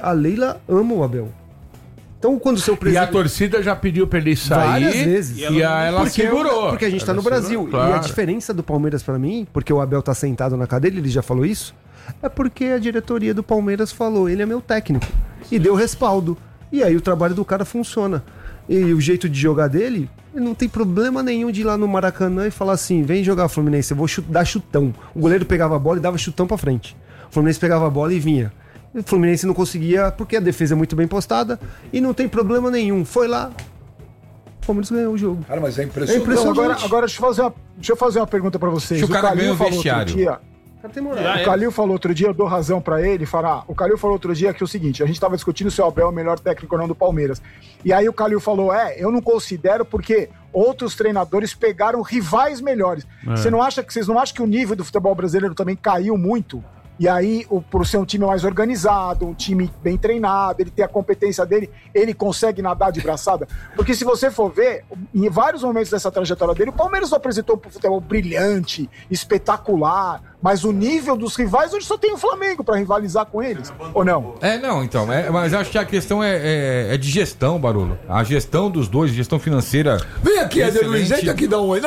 a Leila ama o Abel. Então, quando o seu presidente... E a torcida já pediu pra ele sair. Várias vezes. E ela segurou. Porque a gente tá no Brasil. Claro. E a diferença do Palmeiras pra mim, porque o Abel tá sentado na cadeira, ele já falou isso, é porque a diretoria do Palmeiras falou, ele é meu técnico. E deu respaldo. E aí o trabalho do cara funciona. E o jeito de jogar dele, ele não tem problema nenhum de ir lá no Maracanã e falar assim, vem jogar Fluminense, eu vou dar chutão. O goleiro pegava a bola e dava chutão pra frente. O Fluminense pegava a bola e vinha. O Fluminense não conseguia, porque a defesa é muito bem postada e não tem problema nenhum. Foi lá, o Palmeiras ganhou o jogo. Cara, mas é impressionante. Agora deixa eu fazer uma pergunta pra vocês. O cara ganha o vestiário. O Calil falou outro dia, eu dou razão pra ele, o Calil falou outro dia que é o seguinte, a gente tava discutindo se o Abel é o melhor técnico ou não do Palmeiras. E aí o Calil falou, eu não considero porque outros treinadores pegaram rivais melhores. Vocês não acham que o nível do futebol brasileiro também caiu muito? E aí, por ser um time mais organizado, um time bem treinado, ele tem a competência dele, ele consegue nadar de braçada? Porque se você for ver, em vários momentos dessa trajetória dele, o Palmeiras só apresentou um futebol brilhante, espetacular, mas o nível dos rivais, hoje só tem o Flamengo pra rivalizar com eles, ou não? Mas acho que a questão é de gestão, Barolo. A gestão dos dois, gestão financeira. Vem aqui, Éder Luiz, entra aqui, dá um oi.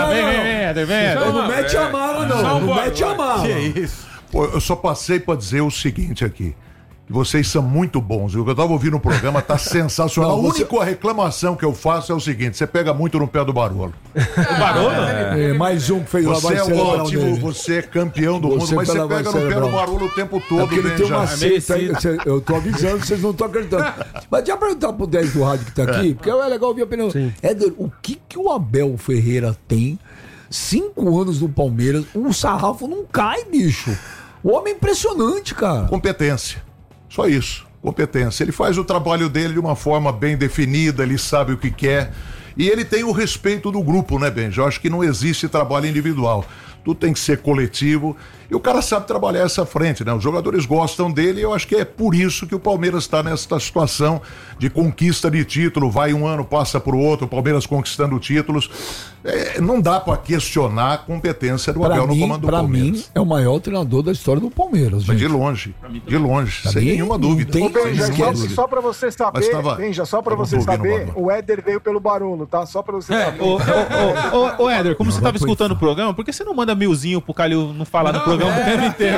Não, não mete a mala, não mete a mala. Que é isso? Pô, eu só passei pra dizer o seguinte aqui, que vocês são muito bons, viu? Eu tava ouvindo o programa, tá sensacional. Não, A única reclamação que eu faço é o seguinte, você pega muito no pé do Barolo. O Barolo? Mais um que fez você é ótimo, você é campeão do mundo, mas você pega no pé do Barolo o tempo todo. Porque ele tem uma seita aí, eu tô avisando, vocês não estão acreditando. Mas deixa eu perguntar pro 10 do rádio que tá aqui, porque é legal ouvir a opinião. Éder, o que o Abel Ferreira tem? 5 anos no Palmeiras, o sarrafo não cai, bicho. O homem é impressionante, cara. Competência. Só isso. Competência. Ele faz o trabalho dele de uma forma bem definida, ele sabe o que quer. E ele tem o respeito do grupo, né, Benji? Eu acho que não existe trabalho individual. Tudo tem que ser coletivo. E o cara sabe trabalhar essa frente, né? Os jogadores gostam dele e eu acho que é por isso que o Palmeiras está nessa situação de conquista de título. Vai um ano, passa pro outro, o Palmeiras conquistando títulos. Não dá para questionar a competência do Abel no comando do Palmeiras. Pra mim, é o maior treinador da história do Palmeiras, gente. De longe, sem nenhuma dúvida. Só pra você saber, Benja, o Éder veio pelo Barolo, tá? Só pra você saber. Ô Éder, como você tava escutando o programa, por que você não manda milzinho pro Calil não falar no programa o tempo inteiro?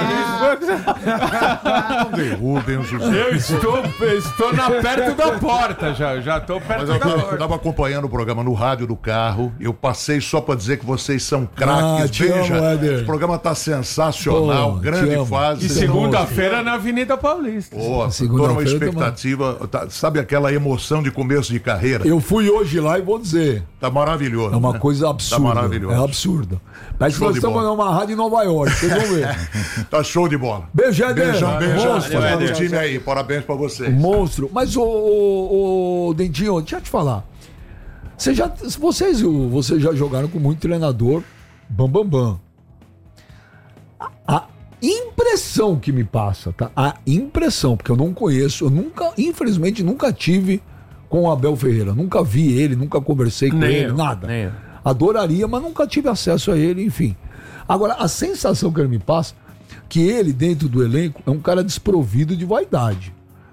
Não derrubem o José. Eu estou perto da porta já tô perto da porta. Eu tava acompanhando o programa no rádio do carro, eu passei só pra dizer que vocês são craques. Veja, o programa tá sensacional, grande fase. E segunda-feira na Avenida Paulista. Tô numa expectativa, sabe aquela emoção de começo de carreira? Eu fui hoje lá e vou dizer. Tá maravilhoso. É uma coisa absurda. Tá maravilhoso. É absurdo. Mas nós estamos numa rádio em Nova York, vocês vão ver. Tá show de bola. Beijo, Éder. Monstro. O time aí, parabéns pra vocês. Monstro. Mas o Dentinho, deixa eu te falar. Vocês já jogaram com muito treinador bam. A impressão que me passa, tá? A impressão, porque eu não conheço, infelizmente nunca tive com o Abel Ferreira. Nunca vi ele, nunca conversei com ele, nada. Adoraria, mas nunca tive acesso a ele, enfim. Agora, a sensação que ele me passa, que ele, dentro do elenco, é um cara desprovido de vaidade.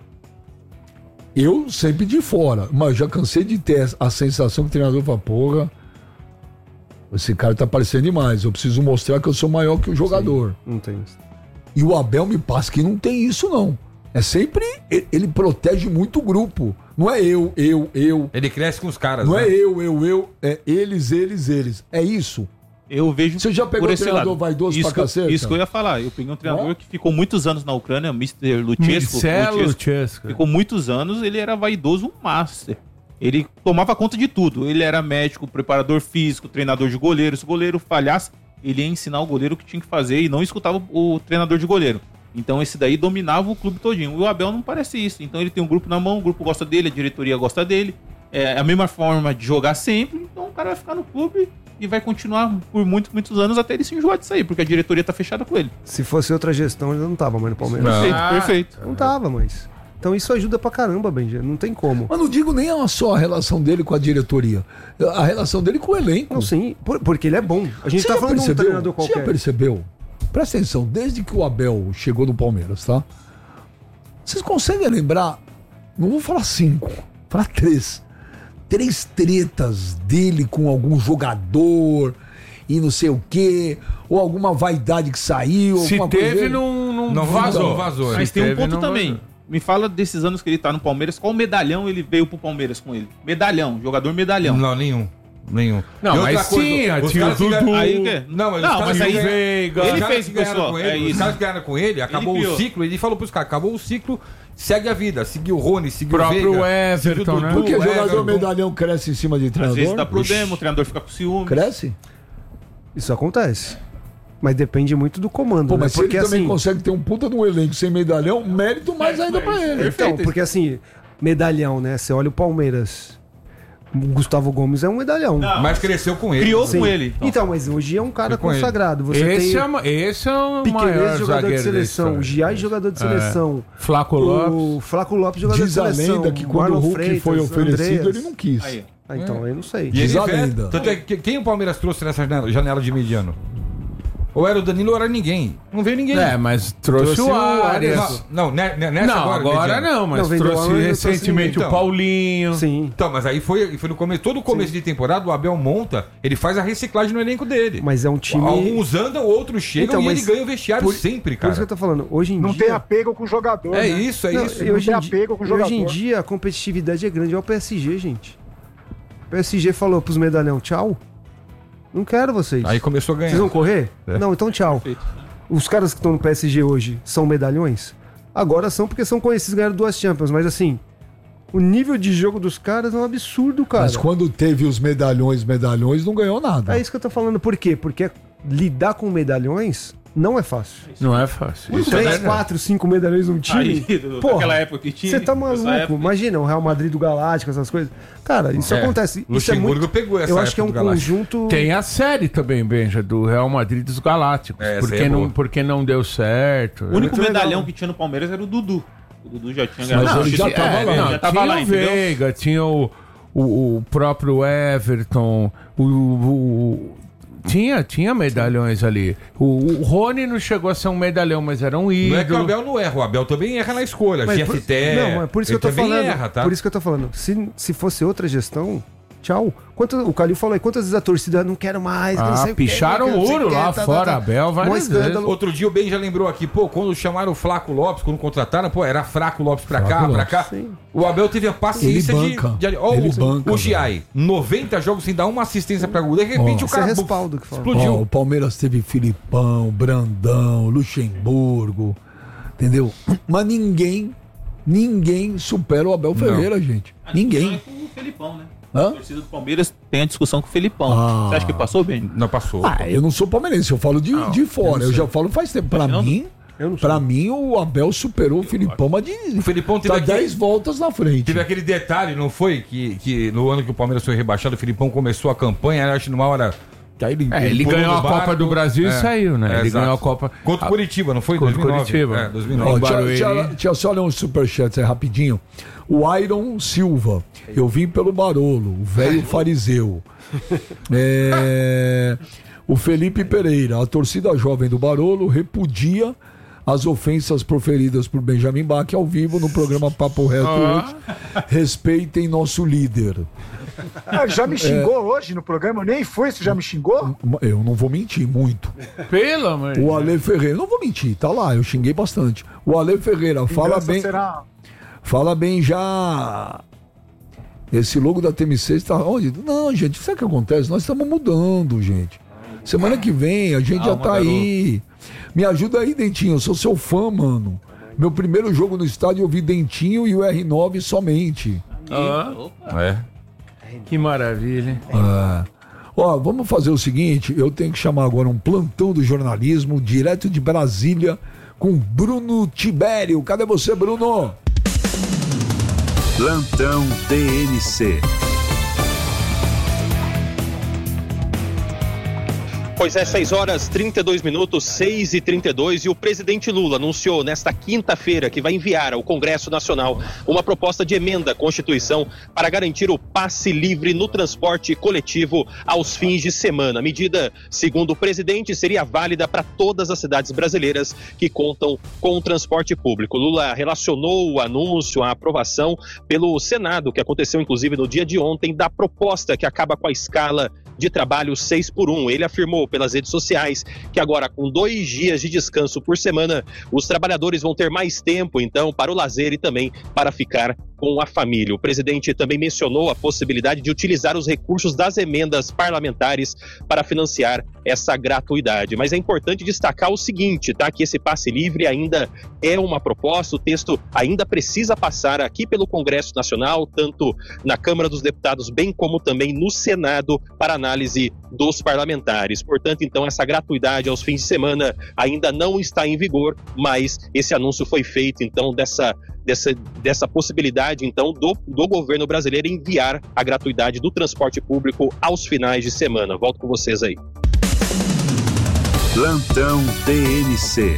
Eu sempre de fora, mas já cansei de ter a sensação que o treinador fala, porra, esse cara tá parecendo demais, eu preciso mostrar que eu sou maior que o jogador. Sim, não tem isso. E o Abel me passa que não tem isso, não. É sempre, ele protege muito o grupo. Não é eu. Ele cresce com os caras, não é eu. É eles. É isso. Eu vejo. Você já pegou um treinador vaidoso pra cacete? Isso que eu ia falar. Eu peguei um treinador que ficou muitos anos na Ucrânia, Mr. Luchescu. Ficou muitos anos, ele era vaidoso, um master. Ele tomava conta de tudo. Ele era médico, preparador físico, treinador de goleiro. Se o goleiro falhasse, ele ia ensinar o goleiro o que tinha que fazer e não escutava o treinador de goleiro. Então esse daí dominava o clube todinho. O Abel não parece isso. Então ele tem um grupo na mão, o grupo gosta dele, a diretoria gosta dele. É a mesma forma de jogar sempre. Então o cara vai ficar no clube e vai continuar por muitos anos até ele se enjoar disso aí, porque a diretoria tá fechada com ele. Se fosse outra gestão, ele não tava mais no Palmeiras. Perfeito. Não tava, mas... Então isso ajuda pra caramba, Benji. Não tem como. Mas não digo nem só a relação dele com a diretoria. A relação dele com o elenco. Não, sim, porque ele é bom. A gente tá falando de um treinador qualquer. Você já percebeu? Presta atenção, desde que o Abel chegou no Palmeiras, tá? Vocês conseguem lembrar, não vou falar 5, vou falar 3 tretas dele com algum jogador e não sei o quê, ou alguma vaidade que saiu, se alguma teve, coisa... não vazou. Mas tem um ponto também. Vazou. Me fala desses anos que ele tá no Palmeiras, qual medalhão ele veio pro Palmeiras com ele? Medalhão, jogador medalhão. Não, nenhum. Não, mas tinha o Dudu. Aí, mas aí Veiga. Ele fez, pessoal. Os caras ganharam com ele, acabou o ciclo, ele falou pros caras, acabou o ciclo, segue a vida. Seguiu o Rony, seguiu o Veiga. O próprio Everton, né? Porque o jogador medalhão cresce em cima de treinador? Às vezes dá problema, o treinador fica com ciúme. Cresce? Isso acontece. Mas depende muito do comando, Pô, né? mas Porque ele também assim, consegue ter um puta de um elenco sem medalhão, mérito mais ainda pra ele. então, porque assim, medalhão, né? Você olha o Palmeiras. O Gustavo Gomes é um medalhão. Mas cresceu com ele. Criou com ele. Então, mas hoje é um cara Foi com consagrado. Você Esse tem é o Piquerez, maior jogador de zagueiro seleção, o Giai, jogador de seleção, Flaco Lopes. o Flaco Lopes, jogador Diz de a seleção. lenda que quando o Marlon Hulk Freitas, foi oferecido, Andreas. ele não quis. Aí, Então, eu não sei. E ele Diz a veste- lenda. Tanto é que quem o Palmeiras trouxe nessa janela de mediano? Ou era o Danilo ou era ninguém. Não veio ninguém. Mas trouxe o Arias. Não, nessa Não, agora mediano. não, mas Não, vendeu trouxe o Arias, recentemente trouxe o Paulinho. Sim. Então, mas aí foi no começo, todo o começo de temporada, o Abel monta, ele faz a reciclagem no elenco dele. Mas é um time... Alguns andam, outros chegam Então, e mas ele ganha o vestiário sempre, Por isso que cara. eu tô falando. Hoje em Não dia... tem apego com o jogador. É né? isso, é Não, isso. e hoje tem em apego com o dia, hoje em jogador. dia a competitividade é grande. Olha o PSG, gente. O PSG falou pros medalhão, tchau. Não quero vocês. Aí começou a ganhar. Vocês vão correr? É. Não, então tchau. Perfeito. Os caras que estão no PSG hoje são medalhões? Agora são porque são conhecidos, ganharam 2 Champions, mas assim, o nível de jogo dos caras é um absurdo, cara. Mas quando teve os medalhões, não ganhou nada. É isso que eu tô falando. Por quê? Porque lidar com medalhões não é fácil. Não é fácil. Isso é 3, verdade. 4, 5 medalhões num time. Porra, Naquela época que tinha. você tá nessa maluco? época. Imagina, o Real Madrid do Galáctico, essas coisas. Cara, isso acontece. Isso é Luxemburgo muito... pegou essa Eu acho que é um época do Galáctico. conjunto... Tem a série também, Benja, do Real Madrid dos Galácticos. Essa Porque, aí é não, boa. porque não deu certo. O único muito medalhão legal. que tinha no Palmeiras era o Dudu. O Dudu já tinha Mas ganhado. ele já tava lá. Não, já tava tinha lá, o entendeu? Veiga, tinha o próprio Everton, Tinha medalhões ali. O Rony não chegou a ser um medalhão, mas era um Não ídolo. é que o Abel não erra, o Abel também erra na escolha. Mas GFT. Não, mas por isso que eu tô também falando. erra, tá? Por isso que eu tô falando. Se fosse outra gestão, tchau. O Calil falou aí, quantas vezes a torcida não quer mais, que não sei o quê, picharam que não sei ouro o quê, lá fora, Abel vai Mó dizer. escândalo. Outro dia o Ben já lembrou aqui, pô, quando chamaram o Flaco Lopes, quando contrataram, pô, era Fraco Lopes pra cá, Fraco pra cá. Sim. O Abel teve a paciência Ele banca. Ó, Ele o banca, Giai, 90 jogos sem dar uma assistência pra gol. De repente o Isso é cara respaldo que fala. explodiu. Ó, o Palmeiras teve Filipão, Brandão, Luxemburgo, entendeu? Mas ninguém supera o Abel Ferreira, gente. Ninguém. Com o Felipão, né? Hã? A torcida do Palmeiras tem a discussão com o Felipão. Ah. Você acha que passou bem? Não passou. Ah, eu não sou palmeirense, eu falo de fora. Eu já falo faz tempo. Pra mim, o Abel superou o Filipão, mas O Felipão teve tá aquele- 10 voltas na frente. Teve aquele detalhe, não foi? Que no ano que o Palmeiras foi rebaixado, o Filipão começou a campanha, acho que numa hora. Que aí Ele pulou ganhou no a Copa barco. do Brasil e saiu, né? Ele exato. ganhou a Copa. Contra o Curitiba, não foi? Contra o 2009. Curitiba. É, Ó, 2009. Barueri. deixa eu só ler uns superchats aí rapidinho. O Iron Silva, eu vim pelo Barolo, o velho fariseu. O Felipe Pereira, a torcida jovem do Barolo repudia as ofensas proferidas por Benjamin Bach ao vivo no programa Papo Reto hoje. Respeitem nosso líder. Ah, já me xingou hoje no programa? Eu nem fui, você já me xingou? Eu não vou mentir muito. Pelo amor de O Ale Ferreira, não vou mentir, tá lá, eu xinguei bastante. O Ale Ferreira, fala Vingança bem. será- Fala bem já. Esse logo da TMC está onde? Não, gente, sabe o que acontece? Nós estamos mudando, gente. Semana que vem a gente já tá aí. Me ajuda aí, Dentinho. Eu sou seu fã, mano. Meu primeiro jogo no estádio eu vi Dentinho e o R9 somente. É. Que maravilha. Ó, vamos fazer o seguinte: eu tenho que chamar agora um plantão do jornalismo direto de Brasília com Bruno Tibério. Cadê você, Bruno? Plantão TNC. Pois é, 6h32, 6h32, e o presidente Lula anunciou nesta quinta-feira que vai enviar ao Congresso Nacional uma proposta de emenda à Constituição para garantir o passe livre no transporte coletivo aos fins de semana. A medida, segundo o presidente, seria válida para todas as cidades brasileiras que contam com o transporte público. Lula relacionou o anúncio à aprovação pelo Senado, que aconteceu inclusive no dia de ontem, da proposta que acaba com a escala de trabalho 6x1. Ele afirmou pelas redes sociais que agora, com 2 dias de descanso por semana, os trabalhadores vão ter mais tempo, então, para o lazer e também para ficar com a família. O presidente também mencionou a possibilidade de utilizar os recursos das emendas parlamentares para financiar essa gratuidade. Mas é importante destacar o seguinte, tá? Que esse passe livre ainda é uma proposta, o texto ainda precisa passar aqui pelo Congresso Nacional, tanto na Câmara dos Deputados, bem como também no Senado, para análise dos parlamentares. Portanto, então, essa gratuidade aos fins de semana ainda não está em vigor, mas esse anúncio foi feito, então, dessa possibilidade, então, do governo brasileiro enviar a gratuidade do transporte público aos finais de semana. Volto com vocês aí. Plantão TMC.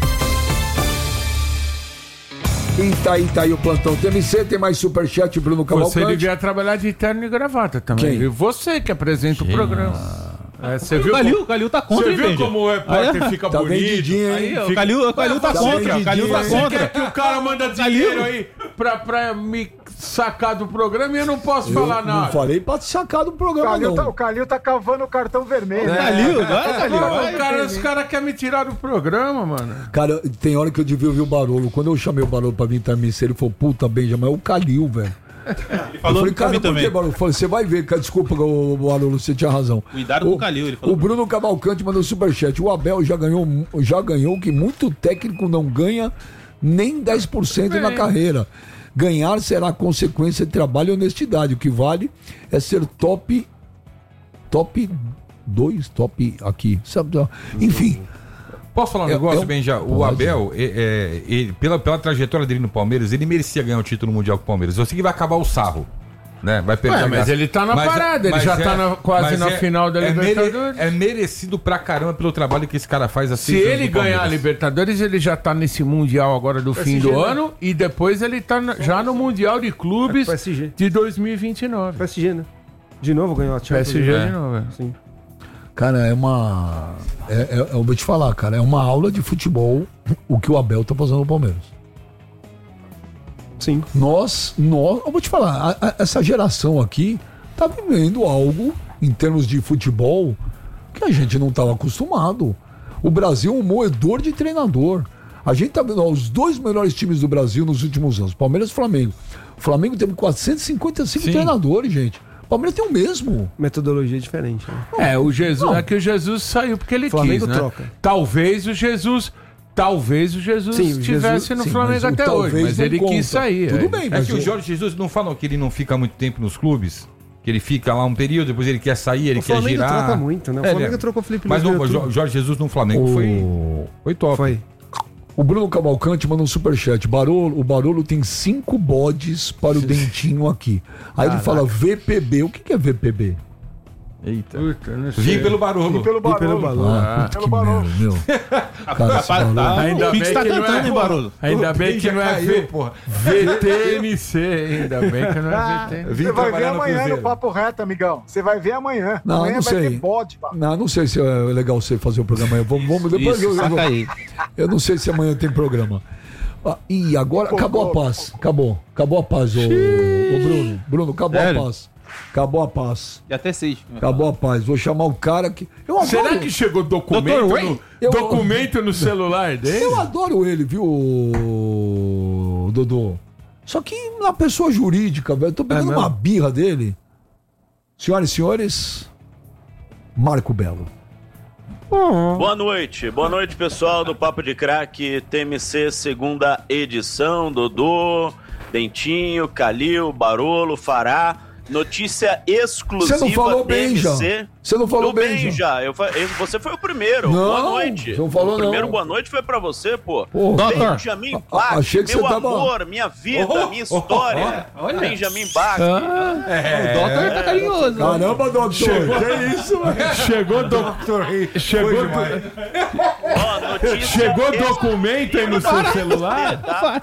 Tá aí o plantão TMC, tem mais superchat, Bruno Cavalcante. Você devia trabalhar de terno e gravata também. Quem? Você que apresenta o programa. Você viu o Calil tá contra, você viu como o repórter fica tá bonito? Aí, o Calil tá contra. O Calil tá Você contra. quer que o cara manda dinheiro aí pra me sacar do programa e eu não posso falar nada? Não falei pra te sacar do programa, não. O Calil tá cavando o cartão vermelho. Os caras querem me tirar do programa, mano. Cara, tem hora que eu devia ouvir o Barolo. Quando eu chamei o Barolo pra vir TMC, ele falou, puta, Benjamin, é o Calil, velho. Ele falou, eu falei, cara, por que, Barolo? Você vai ver, cara, desculpa, Barolo, você tinha razão. Cuidado com o Calil, ele falou. O Bruno Cavalcante mandou superchat. O Abel já ganhou que muito técnico não ganha nem 10% na carreira. Ganhar será consequência de trabalho e honestidade. O que vale é ser top 2, top aqui. Enfim. Posso falar um negócio, Benja? O Abel, pela trajetória dele no Palmeiras, ele merecia ganhar o título mundial com o Palmeiras. Eu sei que vai acabar o sarro, né? Vai perder mas ele tá na parada, ele já tá quase na final da Libertadores. É merecido pra caramba pelo trabalho que esse cara faz assim. Se ele ganhar a Libertadores, ele já tá nesse Mundial agora do fim do ano, e depois ele tá já no Mundial de Clubes de 2029. PSG, né? De novo ganhou a Champions. PSG de novo, sim. Cara, eu vou te falar, cara, é uma aula de futebol o que o Abel tá fazendo no Palmeiras. Sim. Eu vou te falar, essa geração aqui tá vivendo algo em termos de futebol que a gente não estava acostumado. O Brasil é um moedor de treinador. A gente tá vendo os 2 melhores times do Brasil nos últimos anos, Palmeiras e Flamengo. O Flamengo teve 455 treinadores, gente. O Palmeiras tem o mesmo. Metodologia diferente. Né? O Jesus. Não. É que o Jesus saiu porque ele Flamengo quis, né? Troca. Talvez o Jesus estivesse no Flamengo até hoje, mas ele quis sair. Tudo bem, mas que o Jorge Jesus não falam que ele não fica muito tempo nos clubes? Que ele fica lá um período, depois ele quer sair, ele quer girar. O Flamengo troca muito, né? O Flamengo trocou o Felipe Luiz. Mas o Jorge Jesus no Flamengo foi top. Foi. O Bruno Cavalcante manda um superchat. O Barolo tem 5 bodes para o dentinho aqui. Aí ele fala VPB. O que é VPB? Eita. Vim pelo Barolo. Pelo Barolo. Pelo Barolo. Meu. Cara, ainda bem que tá cantando, hein, Barolo? Ainda bem que não é VTMC. Ainda bem que não é VTMC. Você vai ver amanhã no Papo Reto, amigão. Você vai ver amanhã. Não sei. Vai ter bode, não sei se é legal você fazer o programa amanhã. Vamos depois. Eu não sei se amanhã tem programa. E agora acabou a paz. Acabou a paz, ô Bruno. Bruno, acabou a paz. Acabou a paz. E até 6. Acabou a paz. Vou chamar o cara que... Será que chegou documento no celular dele? Eu adoro ele, viu, Dodô? Só que na pessoa jurídica, velho. Eu tô pegando uma birra dele. Senhoras e senhores, Marco Belo. Boa noite, pessoal do Papo de Craque, TMC, segunda edição. Dodô, Dentinho, Calil, Barolo, Fará. Notícia exclusiva. Você não falou bem, já. Você não falou bem, já. Você foi o primeiro. Não, boa noite. Não falou, o primeiro não. Boa noite foi pra você, pô. Benjamin Bach, achei que meu você amor, tava... minha vida, minha história. Benjamin Bach. O doutor tá carinhoso. Caramba, doutor. Que isso, mano? Chegou, doutor. Chegou documento aí no seu celular? Tá?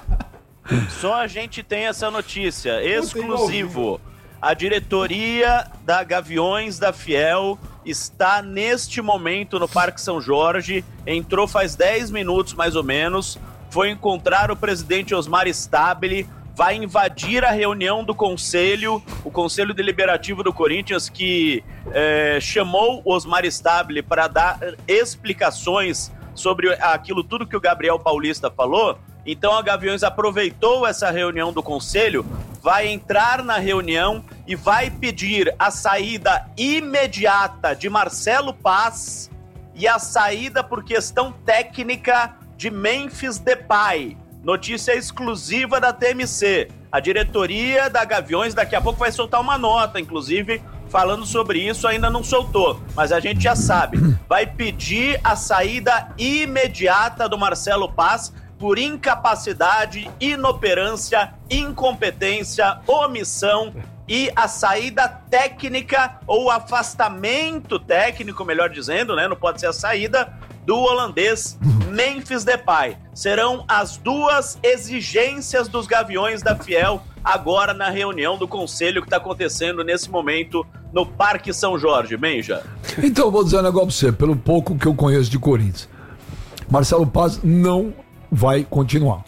Só a gente tem essa notícia, exclusivo. A diretoria da Gaviões da Fiel está neste momento no Parque São Jorge, entrou faz 10 minutos mais ou menos, foi encontrar o presidente Osmar Stabile, vai invadir a reunião do conselho, o Conselho Deliberativo do Corinthians, que chamou o Osmar Stabile para dar explicações sobre aquilo tudo que o Gabriel Paulista falou. Então a Gaviões aproveitou essa reunião do conselho, vai entrar na reunião e vai pedir a saída imediata de Marcelo Paz e a saída por questão técnica de Memphis Depay. Notícia exclusiva da TMC. A diretoria da Gaviões daqui a pouco vai soltar uma nota, inclusive, falando sobre isso, ainda não soltou, mas a gente já sabe. Vai pedir a saída imediata do Marcelo Paz por incapacidade, inoperância, incompetência, omissão e a saída técnica ou afastamento técnico, melhor dizendo, né? Não pode ser a saída do holandês Memphis Depay. Serão as duas exigências dos Gaviões da Fiel agora na reunião do conselho que está acontecendo nesse momento no Parque São Jorge. Benja. Então, eu vou dizer um negócio pra você, pelo pouco que eu conheço de Corinthians. Marcelo Paz não vai continuar.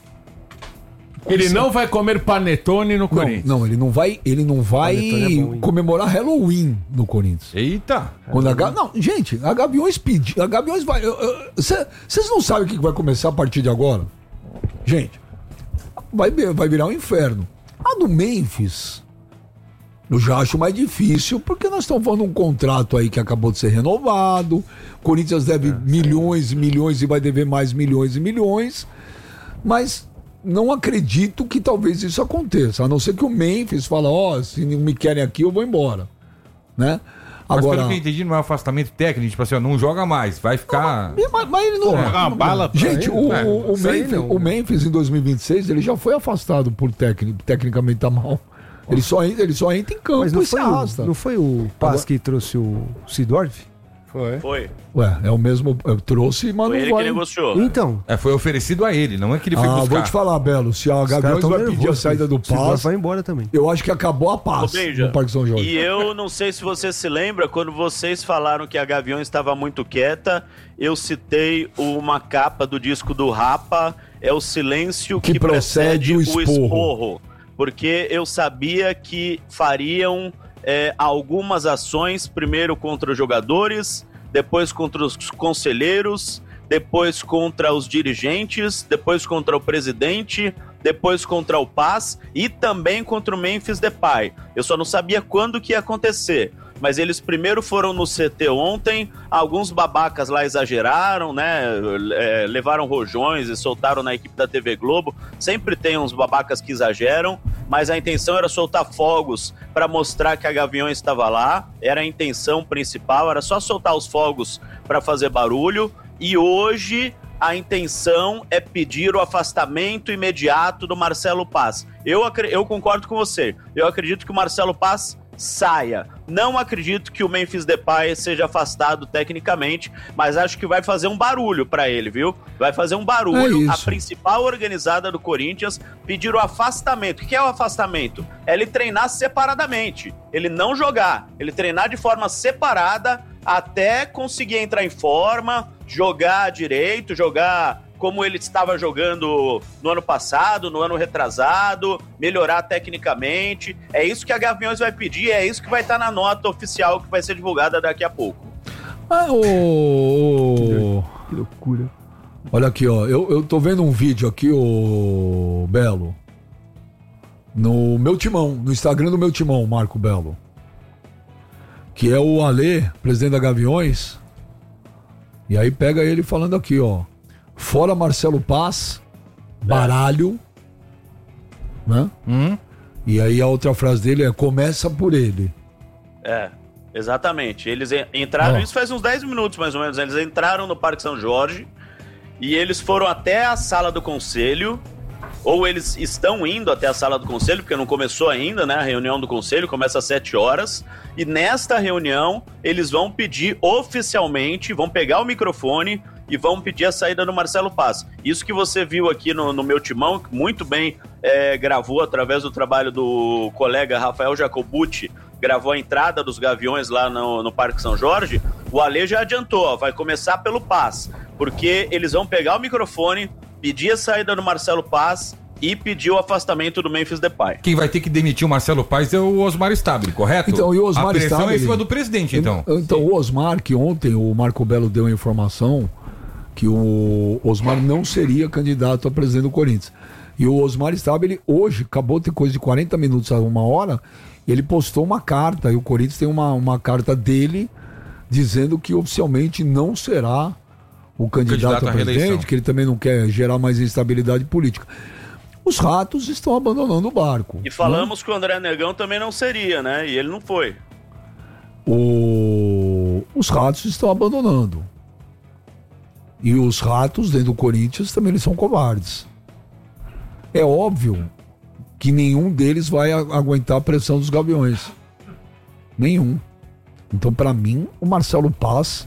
Ele não vai comer panetone no Corinthians. Não, ele não vai comemorar Halloween no Corinthians. Eita! Não, gente, a Gaviões pediu. A Gaviões vai. Vocês não sabem o que vai começar a partir de agora? Gente, vai virar um inferno. A do Memphis, eu já acho mais difícil, porque nós estamos falando de um contrato aí que acabou de ser renovado. O Corinthians deve milhões e milhões e vai dever mais milhões e milhões. Mas não acredito que talvez isso aconteça. A não ser que o Memphis fala, se não me querem aqui, eu vou embora. Né? Mas pelo que eu entendi, não é um afastamento técnico, tipo assim, não joga mais, vai ficar... Mas ele não... Jogar uma bala... Gente, o Memphis em 2026, ele já foi afastado por tecnicamente tá mal. Ele só entra em campo. Mas não, não foi o Paz que trouxe o Seedorf? Foi. Ué, é o mesmo. Eu trouxe, mas foi não ele vai. Que negociou. Então. Foi oferecido a ele, não é que ele foi buscar. Vou te falar, Belo. Se a Gaviões vai pedir a saída do Paz, vai embora também. Eu acho que acabou a paz no Parque São Jorge. E eu não sei se você se lembra, quando vocês falaram que a Gaviões estava muito quieta, eu citei uma capa do disco do Rapa, é o silêncio que precede o esporro. Porque eu sabia que fariam algumas ações, primeiro contra os jogadores, depois contra os conselheiros, depois contra os dirigentes, depois contra o presidente, depois contra o Paz e também contra o Memphis Depay. Eu só não sabia quando que ia acontecer. Mas eles primeiro foram no CT ontem, alguns babacas lá exageraram, né? Levaram rojões e soltaram na equipe da TV Globo. Sempre tem uns babacas que exageram, mas a intenção era soltar fogos para mostrar que a Gaviões estava lá. Era a intenção principal, era só soltar os fogos para fazer barulho. E hoje a intenção é pedir o afastamento imediato do Marcelo Paz. Eu concordo com você. Eu acredito que o Marcelo Paz saia. Não acredito que o Memphis Depay seja afastado tecnicamente, mas acho que vai fazer um barulho pra ele, viu? Vai fazer um barulho. A principal organizada do Corinthians pedir o afastamento. O que é o afastamento? É ele treinar separadamente. Ele não jogar. Ele treinar de forma separada até conseguir entrar em forma, jogar direito, jogar como ele estava jogando no ano passado, no ano retrasado, melhorar tecnicamente. É isso que a Gaviões vai pedir, é isso que vai estar na nota oficial que vai ser divulgada daqui a pouco. Que loucura. Olha aqui, ó. Eu tô vendo um vídeo aqui, ô Belo. No meu timão, no Instagram do meu timão, Marco Belo. Que é o Alê, presidente da Gaviões. E aí pega ele falando aqui, ó. Fora Marcelo Paz, baralho, né? E aí a outra frase dele é: começa por ele. Exatamente. Eles entraram, isso faz uns 10 minutos mais ou menos, eles entraram no Parque São Jorge e eles foram até a sala do conselho, ou eles estão indo até a sala do conselho, porque não começou ainda, né? A reunião do conselho começa às 7 horas, e nesta reunião eles vão pedir oficialmente, vão pegar o microfone e vão pedir a saída do Marcelo Paz. Isso que você viu aqui no meu timão, que muito bem gravou através do trabalho do colega Rafael Jacobucci, gravou a entrada dos Gaviões lá no Parque São Jorge. O Ale já adiantou, vai começar pelo Paz, porque eles vão pegar o microfone, pedir a saída do Marcelo Paz e pedir o afastamento do Memphis Depay. Quem vai ter que demitir o Marcelo Paz é o Osmar Stabile, correto? Então, e o Osmar a pressão Stabile, é em cima do presidente, então. Então, o Osmar, que ontem o Marco Belo deu a informação que o Osmar não seria candidato a presidente do Corinthians. E o Osmar Stabile hoje, acabou de ter coisa de 40 minutos a 1 hora, ele postou uma carta, e o Corinthians tem uma carta dele dizendo que oficialmente não será o candidato a presidente, que ele também não quer gerar mais instabilidade política. Os ratos estão abandonando o barco. E falamos que o André Negão também não seria, né? E ele não foi. Os ratos estão abandonando. E os ratos dentro do Corinthians também eles são covardes. É óbvio que nenhum deles vai aguentar a pressão dos Gaviões. Nenhum. Então, para mim, o Marcelo Paz,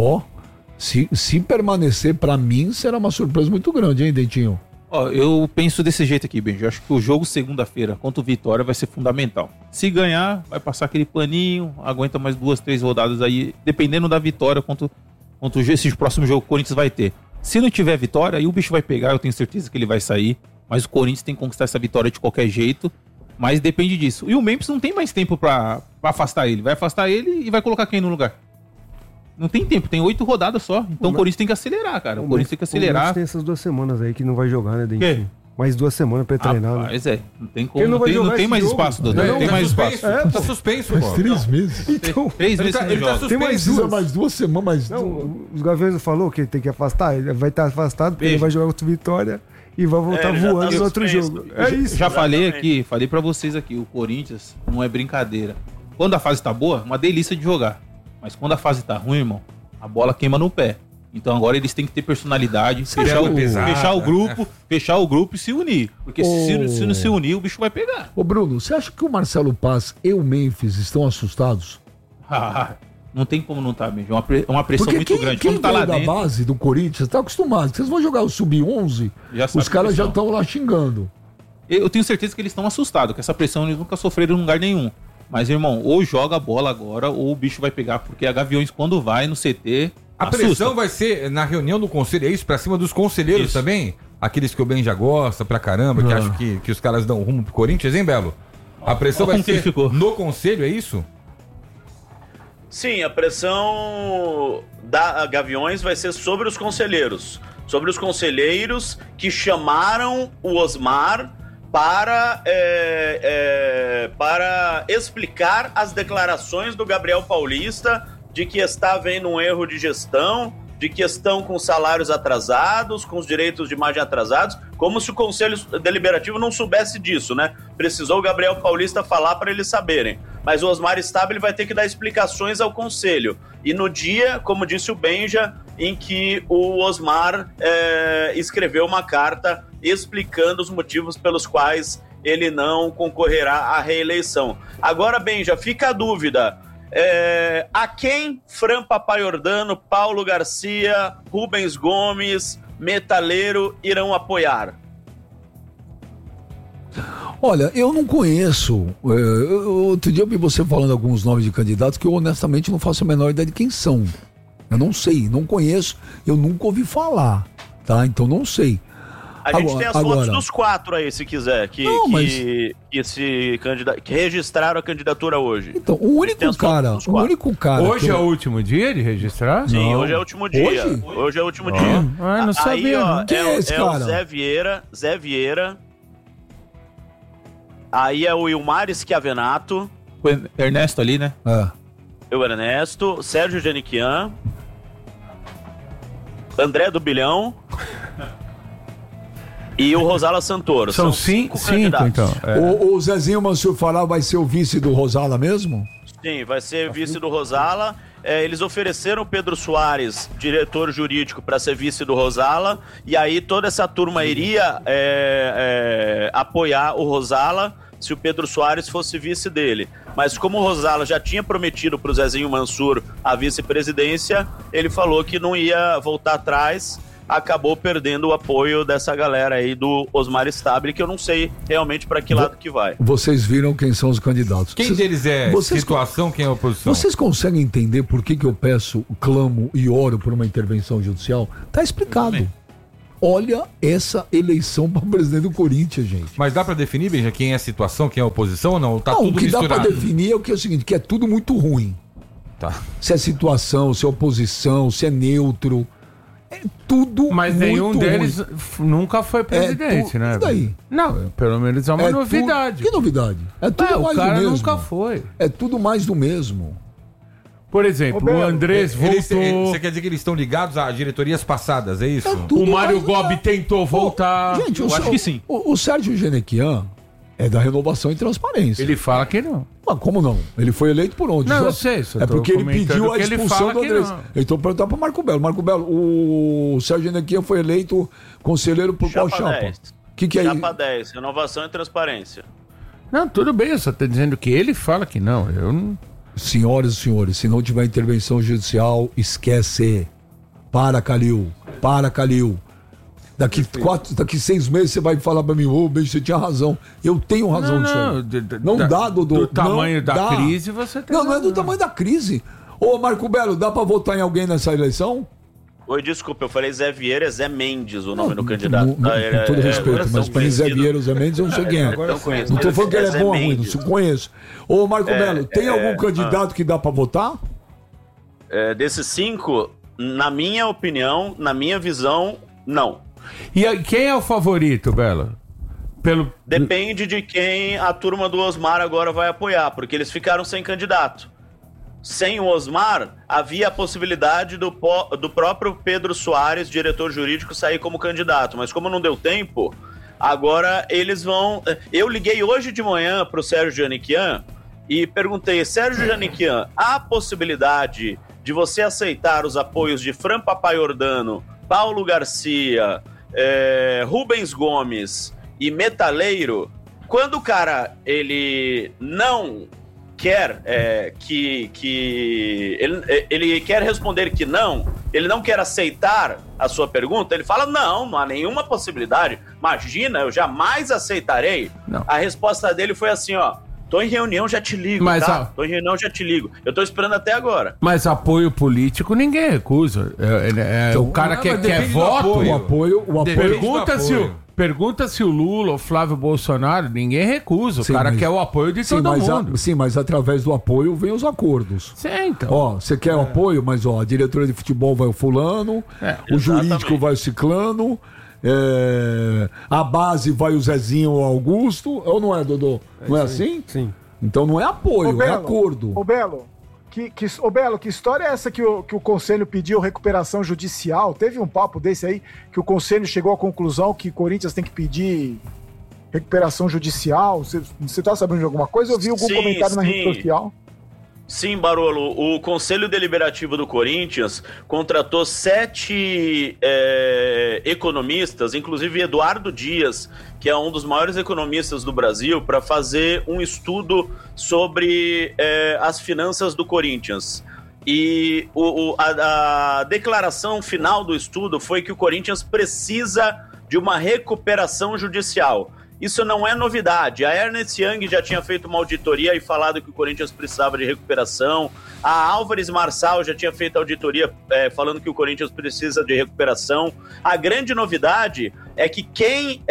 se permanecer, para mim, será uma surpresa muito grande, hein, Dentinho? Eu penso desse jeito aqui, Benji. Eu acho que o jogo segunda-feira contra o Vitória vai ser fundamental. Se ganhar, vai passar aquele paninho, aguenta mais 2, 3 rodadas aí, dependendo da vitória contra esse próximo jogo que o Corinthians vai ter. Se não tiver vitória, aí o bicho vai pegar, eu tenho certeza que ele vai sair. Mas o Corinthians tem que conquistar essa vitória de qualquer jeito. Mas depende disso. E o Memphis não tem mais tempo pra afastar ele. Vai afastar ele e vai colocar quem no lugar? Não tem tempo, tem 8 rodadas só. Então o Corinthians tem que acelerar, cara. O Corinthians tem que acelerar. O tem essas 2 semanas aí que não vai jogar, né, Dentinho? Mais 2 semanas pra ele treinar. Mas não tem como. Não tem mais espaço, Dodô. Não tem mais espaço. Tá suspenso, pô. 3 meses. Então, 3 meses que ele tá suspenso. Tem mais 2 semanas. Os Gaviões falou que tem que afastar. Ele vai estar afastado porque ele vai jogar contra o Vitória e vai voltar voando no outro jogo. É isso. Já falei pra vocês aqui, o Corinthians não é brincadeira. Quando a fase tá boa, uma delícia de jogar. Mas quando a fase tá ruim, irmão, a bola queima no pé. Então agora eles têm que ter personalidade, fechar o grupo e se unir. Porque se não se unir, o bicho vai pegar. Ô Bruno, você acha que o Marcelo Paz e o Memphis estão assustados? Não tem como não estar, mesmo. É uma pressão muito grande. Quem tá lá da base do Corinthians tá acostumado. Vocês vão jogar o Sub-11, os caras já estão lá xingando. Eu tenho certeza que eles estão assustados, com essa pressão eles nunca sofreram em lugar nenhum. Mas, irmão, ou joga a bola agora, ou o bicho vai pegar, porque a Gaviões, quando vai no CT... A pressão vai ser na reunião do conselho, é isso? Pra cima dos conselheiros também? Aqueles que o Ben já gosta pra caramba, que acham que os caras dão rumo pro Corinthians, hein, Belo? A pressão vai ser no conselho, é isso? Sim, a pressão da Gaviões vai ser sobre os conselheiros. Sobre os conselheiros que chamaram o Osmar para explicar as declarações do Gabriel Paulista de que está havendo um erro de gestão, de que estão com salários atrasados, com os direitos de imagem atrasados, como se o Conselho Deliberativo não soubesse disso, né? Precisou o Gabriel Paulista falar para eles saberem. Mas o Osmar Stabile vai ter que dar explicações ao Conselho. E no dia, como disse o Benja, em que o Osmar escreveu uma carta explicando os motivos pelos quais ele não concorrerá à reeleição. Agora, Benja, fica a dúvida... a quem Fran Papaiordano, Paulo Garcia, Rubens Gomes, Metaleiro irão apoiar? Olha, eu não conheço. Outro dia eu vi você falando alguns nomes de candidatos que eu honestamente não faço a menor ideia de quem são. Eu não sei, não conheço, eu nunca ouvi falar, tá? Então não sei. A gente tem as fotos dos 4 aí, se quiser, que registraram a candidatura hoje. Então, o único cara. Hoje é o último dia de registrar? Sim, hoje é o último dia. Hoje é o último dia. Não sabia. Aí, ó, quem é esse cara? O Zé Vieira. Aí é o Ilmar Schiavenato. O Ernesto ali, né? O Ernesto. Sérgio Janiquian. André do Bilhão. e o Rosala Santoro. São cinco então. O Zezinho Mansur Fará vai ser o vice do Rosala mesmo? Sim, vai ser vice do Rosala. Eles ofereceram o Pedro Soares, diretor jurídico, para ser vice do Rosala, e aí toda essa turma iria apoiar o Rosala se o Pedro Soares fosse vice dele. Mas como o Rosala já tinha prometido para o Zezinho Mansur a vice-presidência, ele falou que não ia voltar atrás, acabou perdendo o apoio dessa galera aí do Osmar Stabile, que eu não sei realmente para que lado que vai. Vocês viram quem são os candidatos. Quem deles é situação, quem é oposição? Vocês conseguem entender por que eu peço, clamo e oro por uma intervenção judicial? Tá explicado. Olha essa eleição para presidente do Corinthians, gente. Mas dá para definir, Benja, quem é situação, quem é oposição ou não? Tá tudo o que misturado. Dá para definir é o seguinte, que é tudo muito ruim. Tá. Se é situação, se é oposição, se é neutro... É tudo mas muito nenhum deles ruim. Nunca foi presidente, né? E daí? Não, pelo menos é uma novidade. Que novidade? É tudo mais do mesmo. O cara nunca foi. É tudo mais do mesmo. Por exemplo, o Andrés voltou... Você quer dizer que eles estão ligados a diretorias passadas, é isso? O Mário Gobi tentou voltar. Gente, eu acho que sim. O Sérgio Genequian é da Renovação e Transparência. Ele fala que não. Mas como não? Ele foi eleito por onde? Não, eu sei. É porque ele pediu a expulsão do Andrés. Então perguntar para Marco Belo. Marco Belo, o Sérgio Genequian foi eleito conselheiro por qual chapa? Que é Chapa 10, Renovação e Transparência. Não, tudo bem, eu só estou dizendo que ele fala que não. Eu não... Senhoras e senhores, se não tiver intervenção judicial, esquece. Para, Calil. Daqui 6 meses você vai falar pra mim, Beijo, você tinha razão. Eu tenho razão disso. Não dá, Dodô. Do tamanho da crise, você tem. Não é do tamanho da crise. Ô, Marco Belo, dá pra votar em alguém nessa eleição? Oi, desculpa, eu falei Zé Vieira, é Zé Mendes o nome do candidato. Com todo respeito, mas pra mim Zé Vieira ou Zé Mendes eu não sei quem é. Não tô falando que ele é bom ou ruim, não conheço. Ô, Marco Belo, tem algum candidato que dá pra votar? Desses 5, na minha opinião, na minha visão, não. E quem é o favorito, Belo? Depende de quem a turma do Osmar agora vai apoiar, porque eles ficaram sem candidato. Sem o Osmar, havia a possibilidade do próprio Pedro Soares, diretor jurídico, sair como candidato. Mas como não deu tempo, agora eles vão... Eu liguei hoje de manhã para o Sérgio Genequian e perguntei, Sérgio Genequian, há possibilidade de você aceitar os apoios de Fran Papaiordano, Paulo Garcia, Rubens Gomes e Metaleiro? Quando o cara, ele não... quer ele quer responder que não, ele não quer aceitar a sua pergunta, ele fala, não há nenhuma possibilidade, imagina, eu jamais aceitarei. Não. A resposta dele foi assim, tô em reunião, já te ligo, Tô em reunião, já te ligo. Eu tô esperando até agora. Mas apoio político ninguém recusa. Então, o cara que quer voto... O apoio Pergunta se o Lula ou Flávio Bolsonaro, ninguém recusa. O cara quer o apoio de todo mundo. Mas através do apoio vem os acordos. Sim, então. Você quer o apoio, mas a diretoria de futebol vai o fulano, o jurídico vai o ciclano, a base vai o Zezinho ou o Augusto. Ou não é, Dodô? Não é assim? Sim. Então não é apoio, é acordo. Ô, Belo, que história é essa que o Conselho pediu recuperação judicial? Teve um papo desse aí, que o Conselho chegou à conclusão que o Corinthians tem que pedir recuperação judicial? Você tá sabendo de alguma coisa? Eu vi algum comentário na rede social. Sim, Barolo, o Conselho Deliberativo do Corinthians contratou 7 economistas, inclusive Eduardo Dias, que é um dos maiores economistas do Brasil, para fazer um estudo sobre as finanças do Corinthians. E a declaração final do estudo foi que o Corinthians precisa de uma recuperação judicial. Isso não é novidade. A Ernst Young já tinha feito uma auditoria e falado que o Corinthians precisava de recuperação. A Álvares Marçal já tinha feito auditoria falando que o Corinthians precisa de recuperação. A grande novidade é que quem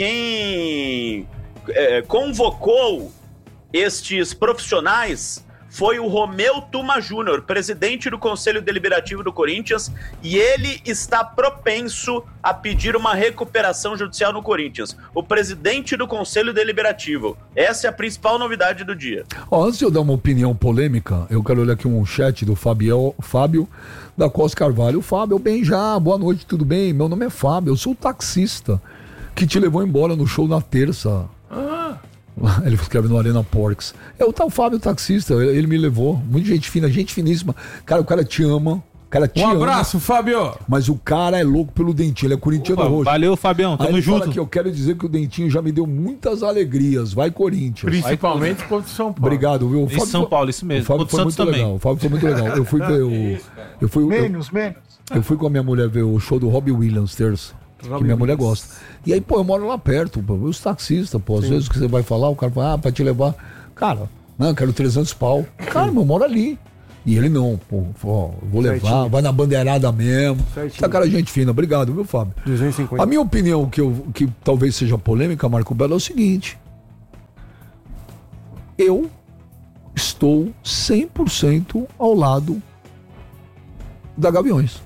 convocou estes profissionais foi o Romeu Tuma Júnior, presidente do Conselho Deliberativo do Corinthians, e ele está propenso a pedir uma recuperação judicial no Corinthians. O presidente do Conselho Deliberativo. Essa é a principal novidade do dia. Antes de eu dar uma opinião polêmica, eu quero olhar aqui um chat do Fábio da Costa Carvalho. Fábio, bem já, boa noite, tudo bem? Meu nome é Fábio, eu sou o taxista que te levou embora no show na terça. Ele escreve no Arena Porks. É o tal Fábio taxista, ele me levou. Muita gente fina, gente finíssima. Cara, o cara te ama. Um abraço, Fábio. Mas o cara é louco pelo Dentinho, ele é corintiano roxo. Valeu, Fabião, tamo junto. Fala que eu quero dizer que o Dentinho já me deu muitas alegrias. Vai, Corinthians. Principalmente contra o São Paulo. Obrigado, viu? Em São Paulo, isso mesmo. O Fábio foi muito legal. O Fábio foi muito legal. Eu fui ver Menos. Eu fui com a minha mulher ver o show do Robbie Williams terça. Que minha mulher gosta. E aí, eu moro lá perto, os taxistas, às vezes que você vai falar, o cara fala, pra te levar. Cara, não, eu quero 300 pau. Cara, eu moro ali. E ele não, vou levar, certinho. Vai na bandeirada mesmo. Certinho. Tá, cara, gente fina. Obrigado, viu, Fábio? 250. A minha opinião, que talvez seja polêmica, Marco Belo, é o seguinte. Eu estou 100% ao lado da Gaviões.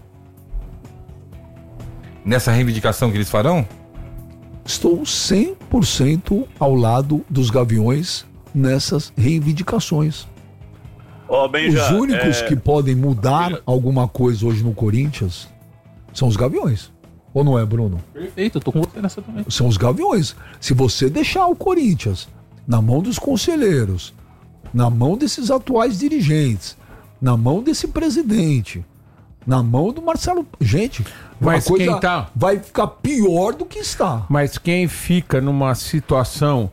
Nessa reivindicação que eles farão? Estou 100% ao lado dos Gaviões nessas reivindicações. Os únicos que podem mudar alguma coisa hoje no Corinthians são os Gaviões. Ou não é, Bruno? Perfeito, eu tô com você nessa também. São os Gaviões. Se você deixar o Corinthians na mão dos conselheiros, na mão desses atuais dirigentes, na mão desse presidente, na mão do Marcelo... Gente, mas coisa quem tá... vai ficar pior do que está. Mas quem fica numa situação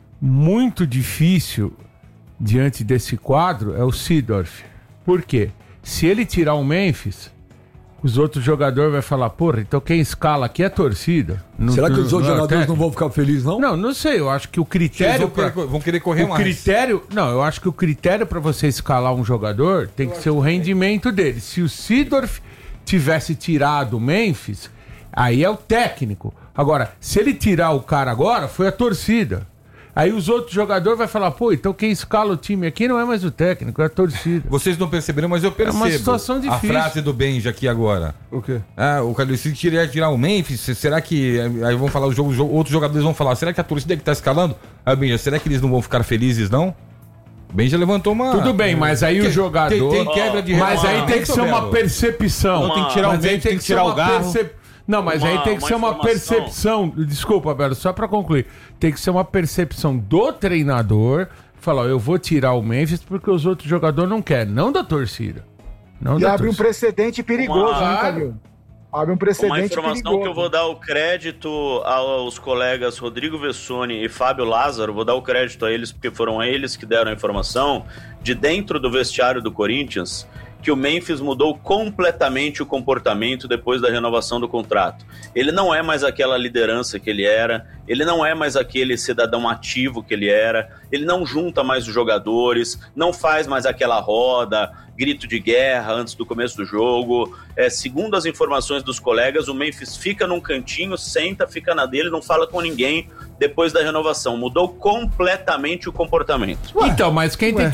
muito difícil diante desse quadro é o Seedorf. Por quê? Se ele tirar o Memphis, os outros jogadores vão falar, porra, então quem escala aqui é a torcida. Será que os outros jogadores não vão ficar felizes, não? Não sei, eu acho que o critério... Vão querer correr mais. Eu acho que o critério para você escalar um jogador tem que ser o rendimento dele. Se o Seedorf tivesse tirado o Memphis, aí é o técnico. Agora, se ele tirar o cara agora, foi a torcida. Aí os outros jogadores vão falar, pô, então quem escala o time aqui não é mais o técnico, é a torcida. Vocês não perceberam, mas eu percebo. É uma situação difícil. A frase do Benja aqui agora. O quê? O Carlos, se tirar o Memphis, será que... Aí vão falar, outros jogadores vão falar, será que a torcida que tá escalando? Aí Benja, será que eles não vão ficar felizes, não? Benja levantou uma... Tudo bem, mas aí o jogador... Tem quebra de... Mas aí tem que ser uma percepção. Então tem que tirar o Memphis, tem que tirar o Garro. Não, mas aí tem que ser uma percepção. Desculpa, Belo, só pra concluir. Tem que ser uma percepção do treinador. Falar, eu vou tirar o Memphis porque os outros jogadores não querem, não da torcida. Não e da abre torcida. Um precedente perigoso, né, Calil? Abre um precedente perigoso. Uma informação perigoso. Que eu vou dar o crédito aos colegas Rodrigo Vessoni e Fábio Lázaro, vou dar o crédito a eles porque foram eles que deram a informação de dentro do vestiário do Corinthians, que o Memphis mudou completamente o comportamento depois da renovação do contrato. Ele não é mais aquela liderança que ele era, ele não é mais aquele cidadão ativo que ele era, ele não junta mais os jogadores, não faz mais aquela roda, grito de guerra antes do começo do jogo. Segundo as informações dos colegas, o Memphis fica num cantinho, senta, fica na dele, não fala com ninguém depois da renovação. Mudou completamente o comportamento. Então, mas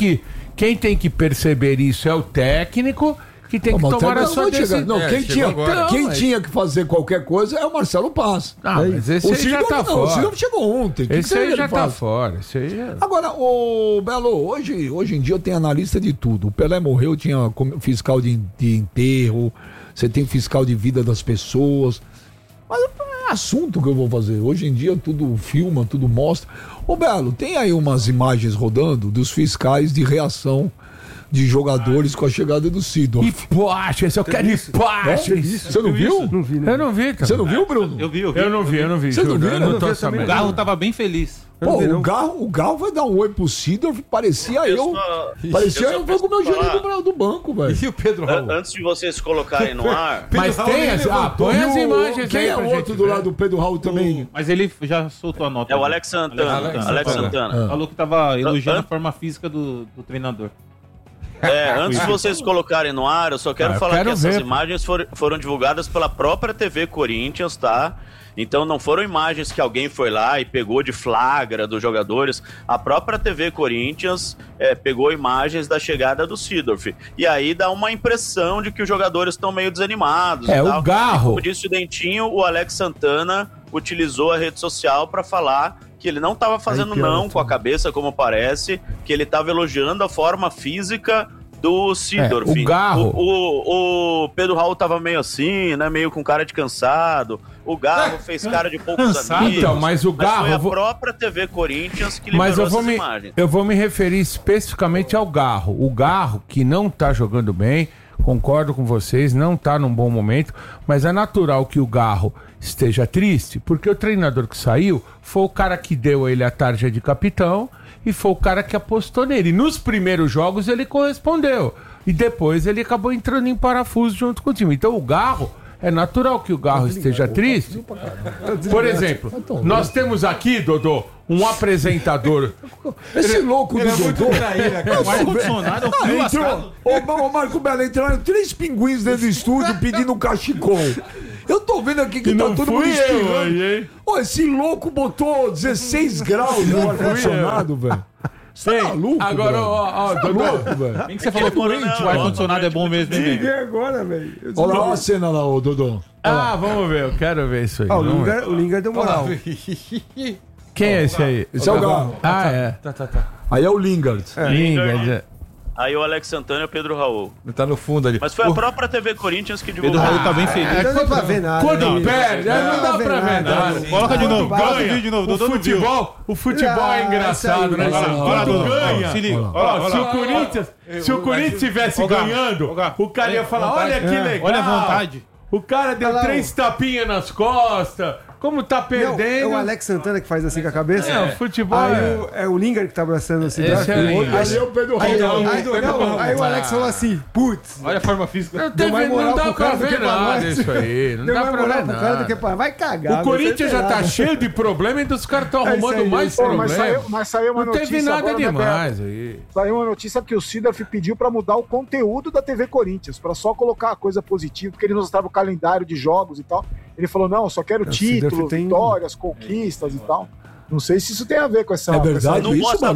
quem tem que perceber isso é o técnico, que tem que tomar a sua decisão. Quem tinha que fazer qualquer coisa é o Marcelo Paz. Mas esse aí já tá fora. O Silvio chegou ontem. Esse aí já tá fora. Agora, o Belo, hoje em dia tem analista de tudo. O Pelé morreu, tinha fiscal de enterro, você tem fiscal de vida das pessoas. Mas é assunto que eu vou fazer. Hoje em dia tudo filma, tudo mostra. Ô Belo, tem aí umas imagens rodando dos fiscais de reação de jogadores com a chegada do Sidor. Hipótese, eu quero hipótese. Você não viu? Não vi, né? Eu não vi, cara. Você não viu, Bruno? Eu vi. Eu não vi. Você não viu? Eu não tô sabendo. O Garro tava bem feliz. Pô, o Garro vai dar um oi pro Sidor, parecia eu. Parecia eu vou com o meu gerente do banco, velho. E o Pedro Raul? Antes de vocês colocarem no ar... Mas tem põe as imagens. Quem é o outro do lado do Pedro Raul também? Mas ele já soltou a nota. É o Alex Santana. Alex Santana. Falou que tava elogiando a forma física do treinador. Antes de vocês colocarem no ar, eu só quero falar que essas imagens foram divulgadas pela própria TV Corinthians, tá? Então não foram imagens que alguém foi lá e pegou de flagra dos jogadores. A própria TV Corinthians pegou imagens da chegada do Seedorf. E aí dá uma impressão de que os jogadores estão meio desanimados. O Garro. Como disse o Dentinho, o Alex Santana utilizou a rede social para falar que ele não estava fazendo com a cabeça, como parece, que ele estava elogiando a forma física do Seedorf. O Garro. O Pedro Raul tava meio assim, né? Meio com cara de cansado. O Garro fez cara de poucos amigos. Então, mas o Garro... Mas foi a própria TV Corinthians que liberou essas imagens. Eu vou me referir especificamente ao Garro. O Garro, que não tá jogando bem, concordo com vocês, não tá num bom momento, mas é natural que o Garro esteja triste, porque o treinador que saiu foi o cara que deu a ele a tarja de capitão e foi o cara que apostou nele. Nos primeiros jogos ele correspondeu. E depois ele acabou entrando em parafuso junto com o time. Então o Garro, é natural que o Garro esteja triste. Por exemplo, nós temos aqui, Dodô, um apresentador. Esse louco do Dodô. O ar-condicionado é um frio lascado. Ô, Marco Belo, entraram 3 pinguins dentro do estúdio pedindo um cachecol. Eu tô vendo aqui que tá todo mundo espirrando. Ô, esse louco botou 16 graus no ar-condicionado, velho. Você tá maluco, agora, ó, Dodô, velho. Bem que você falou que o ar-condicionado é bom mesmo, hein, Liguei agora, velho. Olha lá a cena lá, ô, Dodô. Vamos ver, eu quero ver isso aí. O Lingard deu moral. Quem é esse aí? Esse é o Garro. Tá. Aí é o Lingard. Lingard. Aí o Alex Santana e o Pedro Raul. Tá no fundo ali. Mas foi a própria TV Corinthians que divulgou. Pedro Raul tá bem feliz. Não dá pra ver nada. Quando perde, não dá pra ver nada. Coloca de novo, coloca o vídeo de novo. O futebol é engraçado, né? Quando ganha, se liga. Se o Corinthians estivesse ganhando, o cara ia falar, olha que legal. Olha a vontade. O cara deu 3 tapinhas nas costas. Como tá perdendo. É o Alex Santana que faz assim com a cabeça? O futebol é o Lingard que tá abraçando assim. Aí é o Pedro Raul. Aí o Alex falou assim, putz. Olha a forma física. Não dá pra ver nada isso aí. Não dá pra ver nada. Vai cagar. O Corinthians já tá cheio de problema e os caras estão arrumando mais problemas. Mas saiu uma notícia. Não teve nada agora, demais aí. Saiu uma notícia que o Seedorf pediu pra mudar o conteúdo da TV Corinthians, pra só colocar a coisa positiva, porque ele mostrava o calendário de jogos e tal. Ele falou, não, só quero título, vitórias, conquistas e tal. Não sei se isso tem a ver com essa... É verdade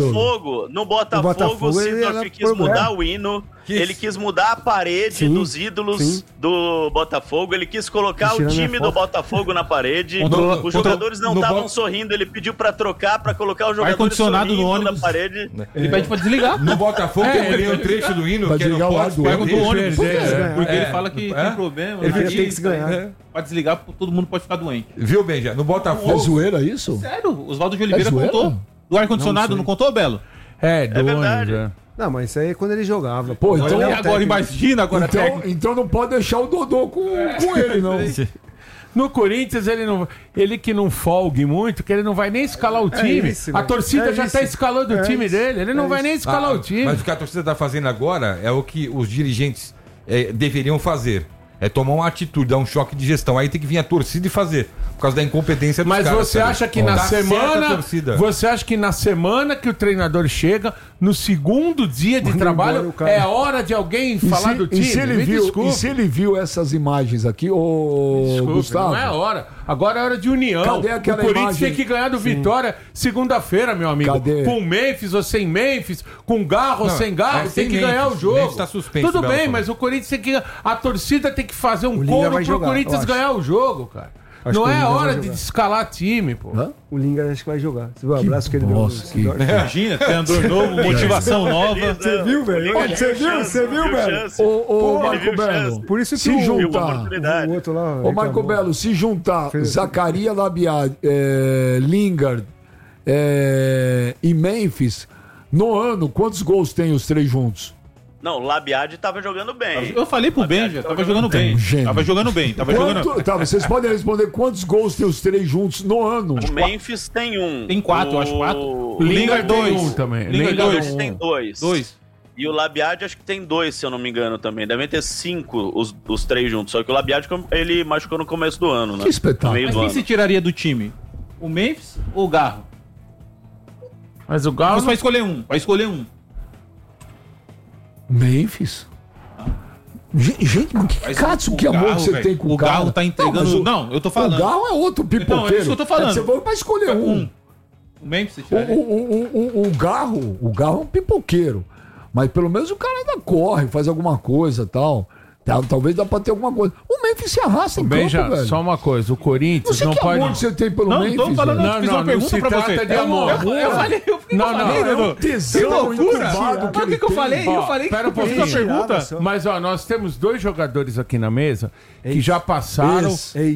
No Botafogo, o Seedorf quis mudar o hino, ele quis mudar a parede dos ídolos do Botafogo, ele quis colocar o time do Botafogo na parede, os jogadores não estavam sorrindo, ele pediu pra trocar, pra colocar os jogadores sorrindo na parede. Ele pede pra desligar. No Botafogo tem um trecho do hino que desligar não o pode lado do ônibus. Porque ele fala que tem problema. Ele tem que se ganhar. Pra desligar, todo mundo pode ficar doente. Viu, Benja? No Botafogo... É zoeira isso? Sério, Oswaldo de Oliveira contou. Do ar-condicionado, não contou, Belo? Do verdade. ônibus, Não, mas isso aí é quando ele jogava. Pô, então... Agora imagina, agora Então não pode deixar o Dodô com ele, não. No Corinthians, ele que não folgue muito, que ele não vai nem escalar o time. A torcida já tá escalando o time dele. Ele não vai nem escalar o time. Mas o que a torcida tá fazendo agora é o que os dirigentes deveriam fazer. É tomar uma atitude, dar um choque de gestão. Aí tem que vir a torcida e fazer. Por causa da incompetência dos caras. Mas você acha que na semana... Você acha que na semana que o treinador chega, no segundo dia de trabalho, é hora de alguém falar do time? E se ele viu essas imagens aqui, Gustavo? Não é hora. Agora é hora de união. Cadê aquela o Corinthians imagem? tem que ganhar do Vitória segunda-feira, meu amigo. Cadê? Com Memphis ou sem Memphis, com Garro ou sem Garro, tem que ganhar o jogo. Tá suspenso, tudo bem, mas o Corinthians tem que... A torcida tem que fazer um coro pro Corinthians ganhar o jogo, cara. Não é hora de escalar time, pô. O Lingard acho que vai jogar. Você viu o abraço que ele deu? Imagina, treinador novo, motivação nova. Você viu, velho? Você viu, velho? Ô, Marco Belo, por isso que se juntar... O outro lá... Ô, Marco Belo, se juntar Zaccaria Labiad, Lingard e Memphis, no ano, quantos gols tem os 3 juntos? Não, o Labiad tava jogando bem. Eu falei pro Benja, tava jogando bem. Tava jogando bem. Tá, vocês podem responder quantos gols tem os 3 juntos no ano? O Memphis tem 1. Tem 4, acho 4. O Lingard 2 também. Lingard tem 2. E o Labiad acho que tem 2, se eu não me engano, também. Devem ter 5 os 3 juntos. Só que o Labiad ele machucou no começo do ano, né? Que espetáculo. Mas quem se tiraria do time? O Memphis ou o Garro? Mas o Garro... Você vai escolher um. Memphis? Gente, mas que Katsu, que amor que você tem com o cara? O Garro tá entregando... Não, eu tô falando. O Garro é outro pipoqueiro. Então, é isso que eu tô falando. Você vai escolher um. O Memphis, o Garro é um pipoqueiro. Mas pelo menos o cara ainda corre, faz alguma coisa e tal. Talvez dá pra ter alguma coisa. O Memphis se arrasta em campo, velho. Só uma coisa, o Corinthians não pode... amor que você tem pelo Memphis? Não, tô falando, eu fiz uma pergunta pra você. De amor. Eu falei, é um tesão. Que loucura. Mas o que eu falei? Eu falei que eu fiz uma pergunta. Mas, ó, nós temos 2 jogadores aqui na mesa que já passaram...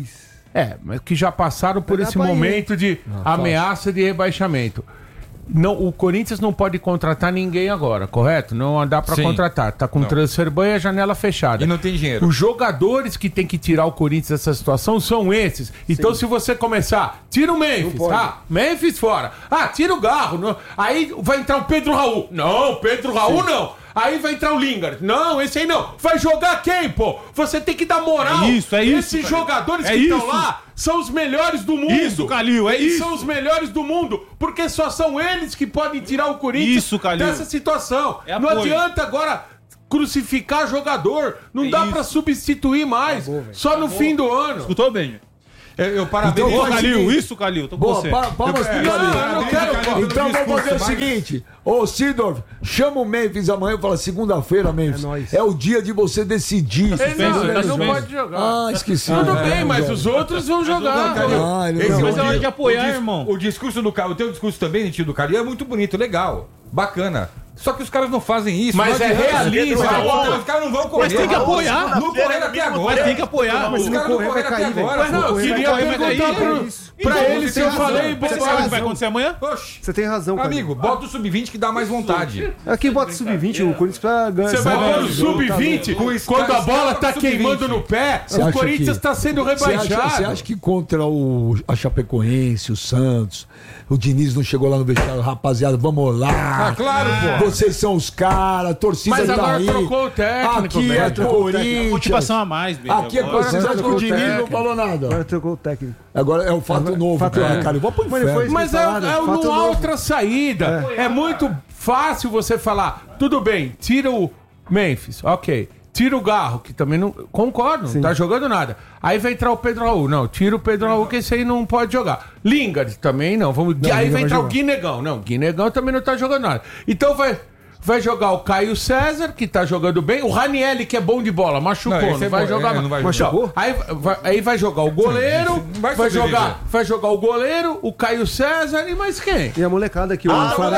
mas que já passaram por esse momento de ameaça de rebaixamento. Não, o Corinthians não pode contratar ninguém agora, correto? Não dá pra contratar. Tá com transfer ban e a janela fechada. E não tem dinheiro. Os jogadores que tem que tirar o Corinthians dessa situação são esses. Então, se você começar, tira o Memphis, Memphis fora. Tira o Garro. Aí vai entrar o Pedro Raul. Não, Pedro Raul não. Aí vai entrar o Lingard. Não, esse aí não. Vai jogar quem, pô? Você tem que dar moral. É isso. Esses jogadores que estão lá são os melhores do mundo. Isso, Calil, eles são os melhores do mundo, porque só são eles que podem tirar o Corinthians dessa situação. Não adianta agora crucificar jogador. Não dá pra substituir mais. Só no fim do ano. Escutou bem? Eu parabenizo. Então, Calil, isso, Calil. Tô com você. Palmas pro Calil. Então vamos fazer o seguinte. Ô, Sidorf, chama o Memphis amanhã e fala, segunda-feira, Memphis. É o dia de você decidir. Não pode jogar. Esqueci. Tudo bem, mas os outros vão jogar. Mas é hora de apoiar, irmão. O discurso do Calil, o teu discurso também, tio do Calil, é muito bonito, legal, bacana. Só que os caras não fazem isso. Mas é realista. Os caras não vão correr. Mas tem que apoiar. Não correram aqui agora. Mas tem que apoiar. Os caras não correram aqui agora. Mas não, eu queria perguntar pra ele se eu falei. Você sabe o que vai acontecer amanhã? Você tem razão, cara. Amigo, bota o sub-20 que dá mais vontade. Aqui bota o sub-20, o Corinthians pra ganhar. Você vai pôr o sub-20 quando a bola tá queimando no pé, o Corinthians tá sendo rebaixado. Você acha que contra a Chapecoense, o Santos, o Diniz não chegou lá no vestiário, rapaziada, vamos lá. Claro, pô. Vocês são os caras, a torcida mas tá agora aí. Trocou o técnico, aqui é Corinthians. Motivação a mais, velho. Aqui é Corinthians. Você acha que o Diniz não falou nada? Agora trocou o técnico. Agora é o fato novo, cara. Eu vou pro inferno. Mas não há outra saída. É muito fácil você falar, tudo bem, tira o Memphis, ok. Tira o Garro, que também não... Concordo, não tá jogando nada. Aí vai entrar o Pedro Raul. Não, tira o Pedro Raul, que esse aí não pode jogar. Lingard também não. Aí vai entrar o Guinegão. Não, o Guinegão também não tá jogando nada. Então vai jogar o Caio César, que tá jogando bem. O Ranielli, que é bom de bola, machucou. Não vai jogar mais. Machucou? Aí vai jogar o goleiro. Vai jogar o goleiro, o Caio César e mais quem? E a molecada aqui. O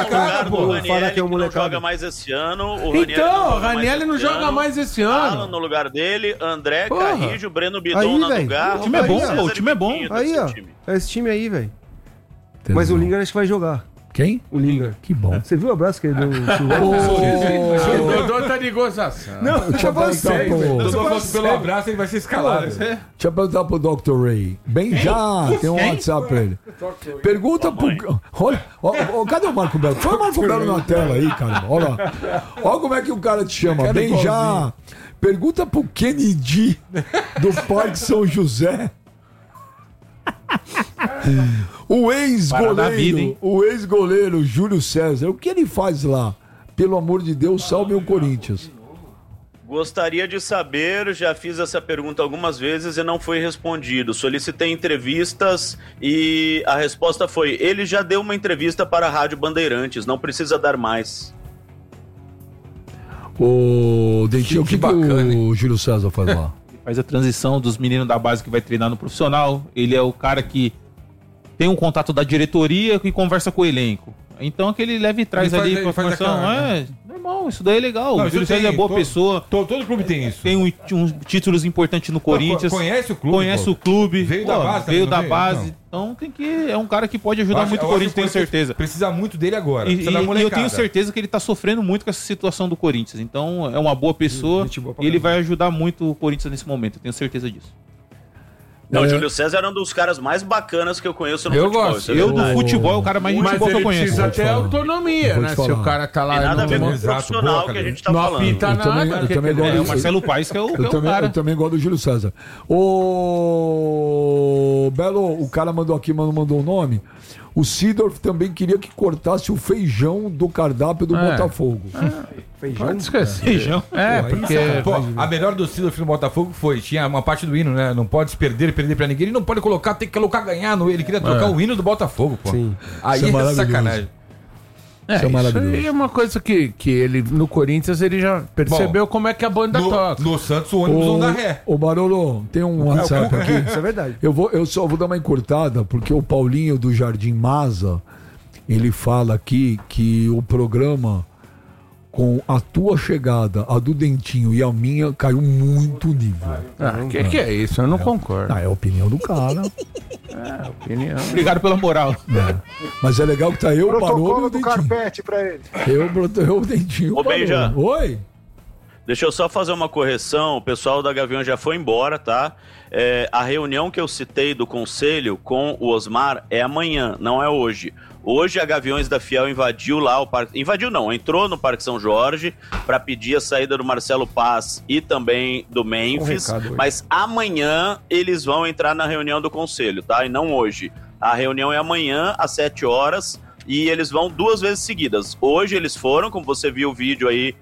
Ranielli não joga mais esse ano. O Ranielli não joga mais esse ano. Alan no lugar dele, André, Carrijo, Breno Bidon na do Garro. O time é bom, pô. O time é bom. Aí, ó. É esse time aí, velho. Mas o Lingard acho que vai jogar. Quem? O Lingard. Que bom. Você viu o abraço que ele deu? O Dodô tá de gozação. Não, deixa eu falar sério, velho. O Dodô pelo abraço, ele vai ser escalado. Deixa eu perguntar pro Dr. Ray. Bem já, tem um WhatsApp pra ele. Pergunta pro... Olha, cadê o Marco Belo? Põe o Marco Belo na tela aí, cara. Olha lá. Olha como é que o cara te chama. Bem já. Pergunta pro Kennedy do Parque São José. O ex-goleiro Júlio César, o que ele faz lá? Pelo amor de Deus, salve o Corinthians. Gostaria de saber, já fiz essa pergunta algumas vezes e não foi respondido. Solicitei entrevistas e a resposta foi: ele já deu uma entrevista para a Rádio Bandeirantes, não precisa dar mais. Ô, Dentinho, o que o Júlio César faz lá? Faz a transição dos meninos da base que vai treinar no profissional. Ele é o cara que tem um contato da diretoria e conversa com o elenco. Então aquele leva e traz ali com a formação. Normal, isso daí é legal. O Júlio César é boa pessoa. Todo clube tem isso. Tem uns títulos importantes no Corinthians. Conhece o clube. Veio da base. Então é um cara que pode ajudar muito o Corinthians, tenho certeza. Precisa muito dele agora. E eu tenho certeza que ele tá sofrendo muito com essa situação do Corinthians. Então é uma boa pessoa e ele vai ajudar muito o Corinthians nesse momento. Eu tenho certeza disso. Não, o Júlio César é um dos caras mais bacanas que eu conheço no futebol. Do futebol é o cara mais futebol que eu conheço. Precisa ter autonomia, né? Se o cara tá lá... Tem nada a ver com o profissional que a gente tá falando. Não apita nada. O Marcelo Paes que é o cara. Eu também gosto do Júlio César. Ô, Belo, o cara mandou aqui, mandou um nome. O Sidorf também queria que cortasse o feijão do cardápio do Botafogo. Feijão? Pode esquecer. Feijão. Porque... a melhor do Sidorf no Botafogo foi, tinha uma parte do hino, né? Não pode perder pra ninguém. Ele não pode colocar, tem que colocar ganhar no ele. Queria trocar o hino do Botafogo, pô. Sim. Aí é sacanagem. Isso aí é uma coisa que ele, no Corinthians, ele já percebeu como é que a banda toca. No Santos, o ônibus não dá ré. Ô, Barolo, tem um WhatsApp aqui. Isso é verdade. Eu só vou dar uma encurtada, porque o Paulinho do Jardim Maza, ele fala aqui que o programa, com a tua chegada, a do Dentinho e a minha, caiu muito o nível. Que é isso? Eu não concordo. É a opinião do cara. Opinião. Obrigado pela moral. Mas é legal que tá eu, o Barolo e Protocolo o do Dentinho. carpete pra ele. Eu, o Dentinho. Ô, Benja. Oi? Deixa eu só fazer uma correção, o pessoal da Gavião já foi embora, tá? A reunião que eu citei do conselho com o Osmar é amanhã, não é hoje. Hoje a Gaviões da Fiel invadiu lá o parque... Invadiu não, entrou no Parque São Jorge para pedir a saída do Marcelo Paz e também do Memphis, mas amanhã eles vão entrar na reunião do conselho, tá? E não hoje. A reunião é amanhã, às 7 horas, e eles vão 2 vezes seguidas. Hoje eles foram, como você viu o vídeo aí,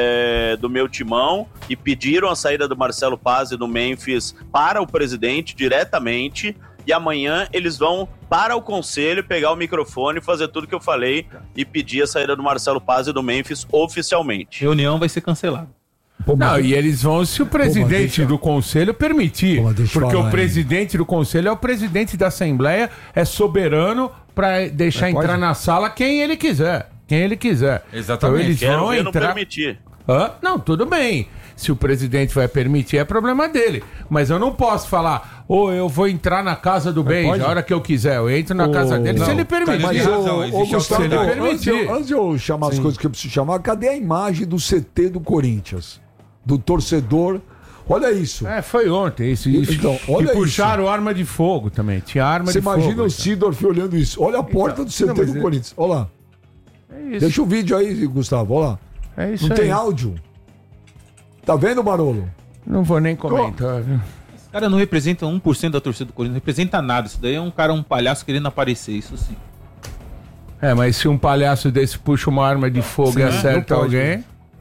do meu timão, e pediram a saída do Marcelo Paz e do Memphis para o presidente diretamente, e amanhã eles vão para o conselho pegar o microfone, fazer tudo que eu falei e pedir a saída do Marcelo Paz e do Memphis oficialmente. Reunião vai ser cancelada. Não, e eles vão se o presidente do conselho permitir, porque o presidente do conselho é o presidente da Assembleia, é soberano para deixar entrar na sala quem ele quiser. Quem ele quiser. Exatamente. Então, eles vão ver entrar... não permitir. Não, tudo bem. Se o presidente vai permitir, é problema dele. Mas eu não posso falar, eu vou entrar na casa do Benja a hora que eu quiser. Eu entro na casa dele se ele permitir. Mas, se ele permitir. Antes de eu chamar as coisas que eu preciso chamar, cadê a imagem do CT do Corinthians? Do torcedor. Olha isso. Foi ontem isso. Então, olha e puxaram arma de fogo também. Tinha arma de fogo. Você imagina o Sidorf olhando isso. Olha a porta do CT do Corinthians. Olha lá. Deixa o vídeo aí, Gustavo. Olha lá. É isso. Não aí. tem áudio. Tá vendo, Barolo? Não vou nem comentar, viu? Esse cara não representa 1% da torcida do Corinthians, não representa nada. Isso daí é um palhaço querendo aparecer, isso sim. Mas se um palhaço desse puxa uma arma de fogo e acerta alguém...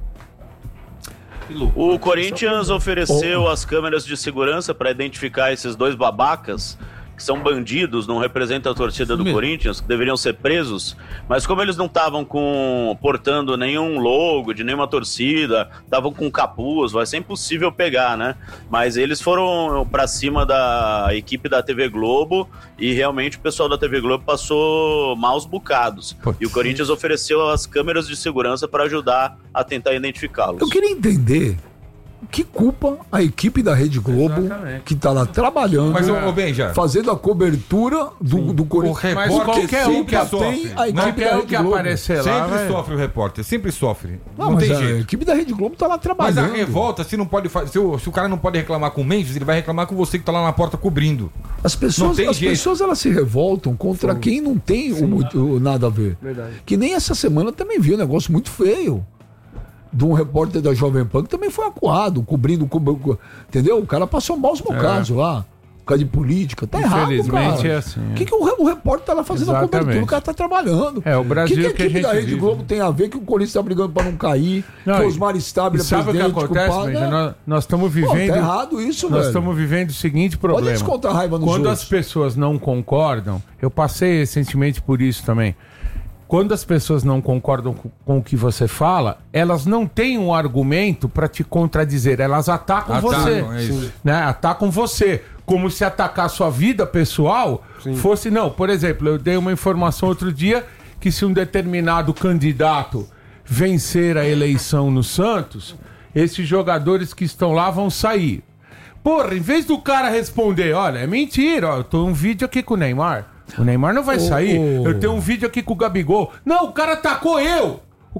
O Corinthians ofereceu as câmeras de segurança para identificar esses 2 babacas, que são bandidos, não representam a torcida do Corinthians, que deveriam ser presos, mas como eles não estavam portando nenhum logo de nenhuma torcida, estavam com capuz, vai ser impossível pegar, né? Mas eles foram pra cima da equipe da TV Globo e realmente o pessoal da TV Globo passou maus bocados. E o Corinthians ofereceu as câmeras de segurança para ajudar a tentar identificá-los. Eu queria entender que culpa a equipe da Rede Globo, que tá lá trabalhando, fazendo a cobertura do Corinthians. Mas qualquer um que tem a equipe da Rede Globo aparecer lá, sempre sofre o repórter, sempre sofre. Não tem jeito. A equipe da Rede Globo tá lá trabalhando. Mas a revolta, se o cara não pode reclamar com o Memphis, ele vai reclamar com você que tá lá na porta cobrindo. As pessoas elas se revoltam contra quem não tem nada a ver. Verdade. Que nem essa semana também viu um negócio muito feio de um repórter da Jovem Pan que também foi acuado, cobrindo, entendeu? O cara passou maus bocados lá, por causa de política. Tá errado, cara. Infelizmente é assim. O que o repórter tá lá fazendo a cobertura? O cara tá trabalhando. O Brasil que a equipe da Rede Globo tem a ver que o Corinthians tá brigando pra não cair, que o Osmar Stabile é sabe o que acontece, Benja? Nós estamos vivendo... tá errado isso, velho. Nós estamos vivendo o seguinte problema. Pode descontar a raiva nos Quando outros. as pessoas não concordam, eu passei recentemente por isso também. Quando as pessoas não concordam com o que você fala, elas não têm um argumento para te contradizer, elas atacam você. Né? Atacam você. Como se atacar sua vida pessoal fosse... Não, por exemplo, eu dei uma informação outro dia que se um determinado candidato vencer a eleição no Santos, esses jogadores que estão lá vão sair. Porra, em vez do cara responder, olha, é mentira, eu tô um vídeo aqui com o Neymar. O Neymar não vai sair. Eu tenho um vídeo aqui com o Gabigol. Não, o cara atacou eu.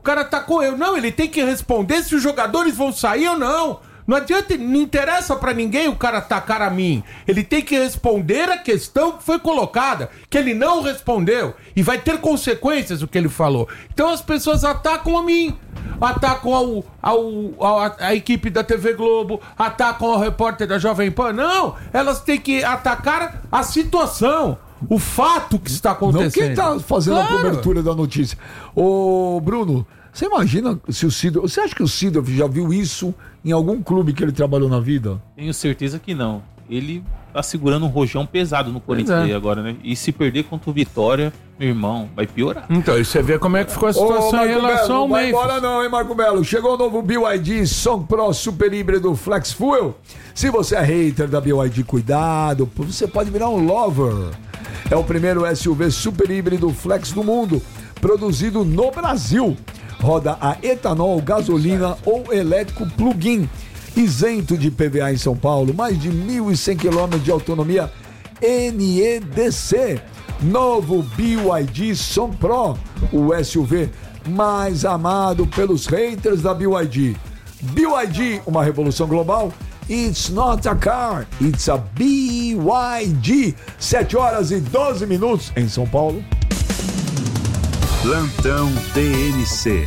Não, ele tem que responder se os jogadores vão sair ou não. Não adianta, não interessa pra ninguém o cara atacar a mim. Ele tem que responder a questão que foi colocada, que ele não respondeu. E vai ter consequências o que ele falou. Então as pessoas atacam a mim. Atacam a equipe da TV Globo, atacam ao repórter da Jovem Pan. Não, elas têm que atacar a situação. o fato que está acontecendo. Não quem tá fazendo a cobertura da notícia. Ô, Bruno, você imagina se o Sidorf... Você acha que o Sidorf já viu isso em algum clube que ele trabalhou na vida? Tenho certeza que não. Ele tá segurando um rojão pesado no Corinthians agora, né? E se perder contra o Vitória, meu irmão, vai piorar. Então, e você vê como é que ficou a situação em relação ao Memphis. Não vai embora não, hein, Marco Melo? Chegou o novo BYD Song Pro Super Híbrido Flex Fuel. Se você é hater da BYD, cuidado, você pode virar um lover. É o primeiro SUV super híbrido flex do mundo, produzido no Brasil. Roda a etanol, gasolina ou elétrico plug-in. Isento de PVA em São Paulo, mais de 1.100 km de autonomia NEDC. Novo BYD Song Pro, o SUV mais amado pelos haters da BYD. BYD, uma revolução global. It's not a car, it's a BYD. 7h12 em São Paulo. Plantão TNC.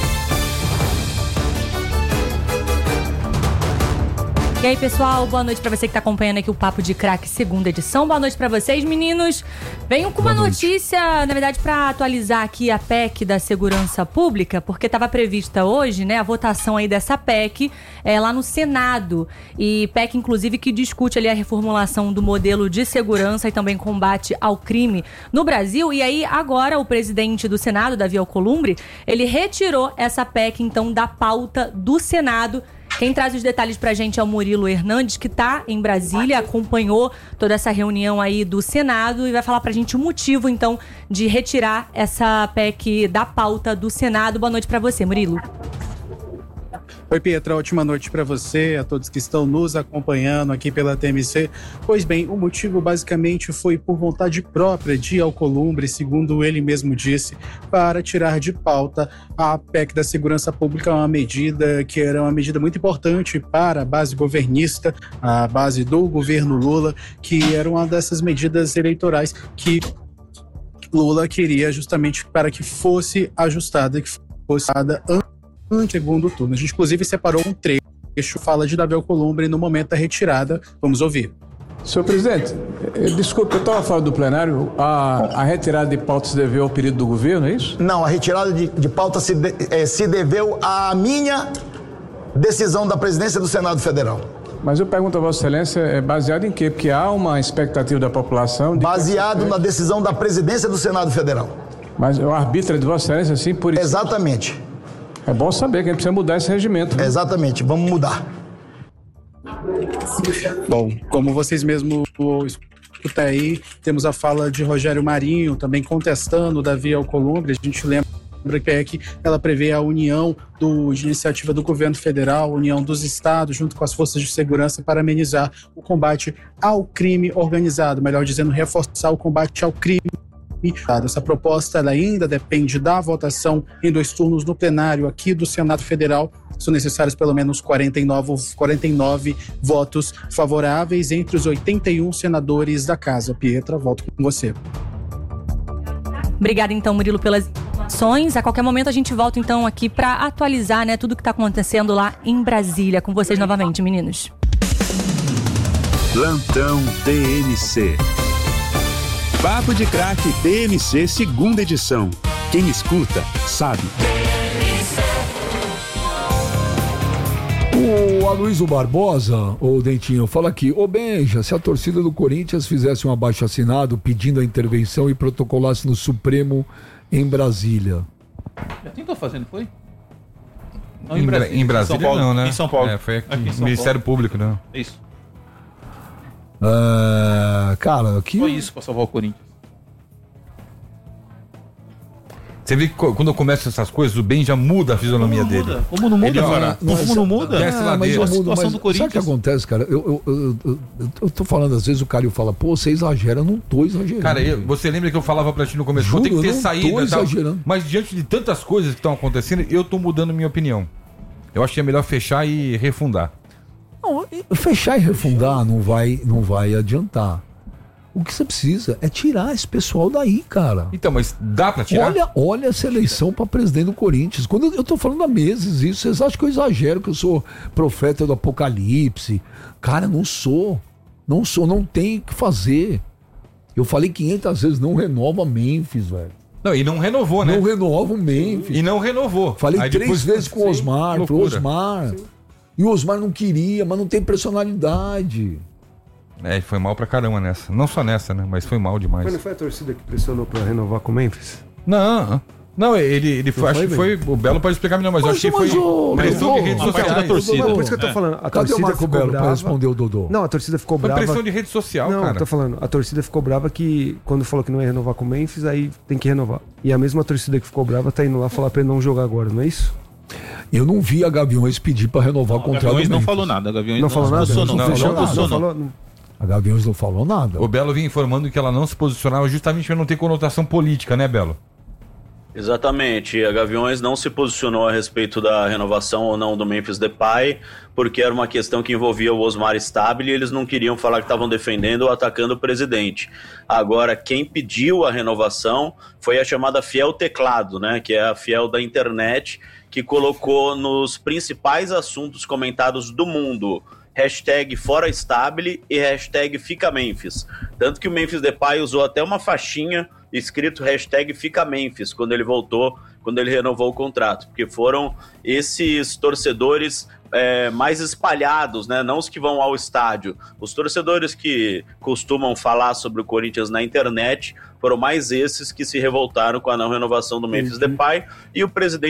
E aí, pessoal, boa noite pra você que tá acompanhando aqui o Papo de Craque, segunda edição. Boa noite pra vocês, meninos. Venho com uma notícia, na verdade, pra atualizar aqui a PEC da Segurança Pública, porque tava prevista hoje, né, a votação aí dessa PEC lá no Senado. E PEC, inclusive, que discute ali a reformulação do modelo de segurança e também combate ao crime no Brasil. E aí, agora, o presidente do Senado, Davi Alcolumbre, ele retirou essa PEC, então, da pauta do Senado. Quem traz os detalhes pra gente é o Murilo Hernandes, que tá em Brasília, acompanhou toda essa reunião aí do Senado e vai falar pra gente o motivo, então, de retirar essa PEC da pauta do Senado. Boa noite pra você, Murilo. Oi, Pietra, ótima noite para você, a todos que estão nos acompanhando aqui pela TMC. Pois bem, o motivo basicamente foi por vontade própria de Alcolumbre, segundo ele mesmo disse, para tirar de pauta a PEC da Segurança Pública, uma medida que era uma medida muito importante para a base governista, a base do governo Lula, que era uma dessas medidas eleitorais que Lula queria justamente para que fosse ajustada, que fosse dada no segundo turno. A gente, inclusive, separou um trecho, fala de Davi Alcolumbre no momento da retirada. Vamos ouvir. Senhor presidente, desculpe, eu estava fora do plenário. A retirada de pauta se deveu ao período do governo, é isso? Não, a retirada de pauta se deveu à minha decisão da presidência do Senado Federal. Mas eu pergunto a Vossa Excelência, é baseado em quê? Porque há uma expectativa da população... Baseado na decisão da presidência do Senado Federal. Mas o arbítrio de Vossa Excelência, assim, por isso... Exatamente. É bom saber que a gente precisa mudar esse regimento. Né? Exatamente, vamos mudar. Bom, como vocês mesmos escutam aí, temos a fala de Rogério Marinho, também contestando Davi Alcolumbre. A gente lembra que a PEC, ela prevê a união de iniciativa do governo federal, união dos estados, junto com as forças de segurança, para amenizar o combate ao crime organizado, melhor dizendo, reforçar o combate ao crime. Essa proposta ela ainda depende da votação em 2 turnos no plenário aqui do Senado Federal. São necessários pelo menos 49 votos favoráveis entre os 81 senadores da casa. Pietra, volto com você. Obrigada então, Murilo, pelas informações. A qualquer momento a gente volta então aqui para atualizar, né, tudo que está acontecendo lá em Brasília. Com vocês novamente, meninos. Plantão TNC. Papo de Craque TNC, segunda edição. Quem escuta, sabe. O Aloysio Barbosa, o Dentinho, fala aqui: ô Benja, se a torcida do Corinthians fizesse um abaixo-assinado pedindo a intervenção e protocolasse no Supremo em Brasília. Já tentou fazendo, foi? Não, em Brasília Paulo, não, né? Em São Paulo. Foi aqui Ministério Público, não. Isso. Cara, aqui... Foi isso pra salvar o Corinthians. Você vê que quando começam essas coisas, o bem já muda a fisionomia dele. Como não muda, cara? Como não muda? Mas a situação do Corinthians... Sabe o que acontece, cara? Eu tô falando, às vezes o Calil fala, pô, você exagera. Eu não tô exagerando. Cara, você lembra que eu falava pra ti no começo? Juro, vou ter que ter saída. Mas diante de tantas coisas que estão acontecendo, eu tô mudando minha opinião. Eu acho que é melhor fechar e refundar. Não, fechar e refundar não vai adiantar. O que você precisa é tirar esse pessoal daí, cara. Então, mas dá pra tirar? Olha essa eleição pra presidente do Corinthians. Quando eu tô falando há meses isso, vocês acham que eu exagero, que eu sou profeta do apocalipse? Cara, não sou. Não tem o que fazer. Eu falei 500 vezes, não renova Memphis, velho. Não, e não renovou, né? Não renova o Memphis. E não renovou. Falei aí 3 vezes com o Osmar. Falei, Osmar. E o Osmar não queria, mas não tem personalidade. Foi mal pra caramba nessa. Não só nessa, né? Mas foi mal demais. Mas não foi a torcida que pressionou pra renovar com o Memphis? Não, ele foi, acho que foi. O Belo pode explicar melhor, mas eu achei que foi pressão de rede social. Da torcida. Por isso que eu tô falando. A torcida ficou brava pra responder o Dodô. Não, a torcida ficou brava. Foi pressão de rede social, cara. Não, eu tô falando. A torcida ficou brava que quando falou que não ia renovar com o Memphis, aí tem que renovar. E a mesma torcida que ficou brava tá indo lá falar pra ele não jogar agora, não é isso? Eu não vi a Gaviões pedir pra renovar o contrato. A Gaviões não falou nada. A Gaviões não falou nada? Não. A Gaviões não falou nada. O Belo vinha informando que ela não se posicionava justamente para não ter conotação política, né, Belo? Exatamente, a Gaviões não se posicionou a respeito da renovação ou não do Memphis Depay, porque era uma questão que envolvia o Osmar Stabile e eles não queriam falar que estavam defendendo ou atacando o presidente. Agora, quem pediu a renovação foi a chamada Fiel Teclado, né, que é a Fiel da internet, que colocou nos principais assuntos comentados do mundo hashtag Fora Stabile e hashtag Fica Memphis. Tanto que o Memphis Depay usou até uma faixinha escrito hashtag Fica Memphis quando ele voltou, quando ele renovou o contrato, porque foram esses torcedores mais espalhados, né? Não os que vão ao estádio. Os torcedores que costumam falar sobre o Corinthians na internet foram mais esses que se revoltaram com a não renovação do Memphis Depay, e o presidente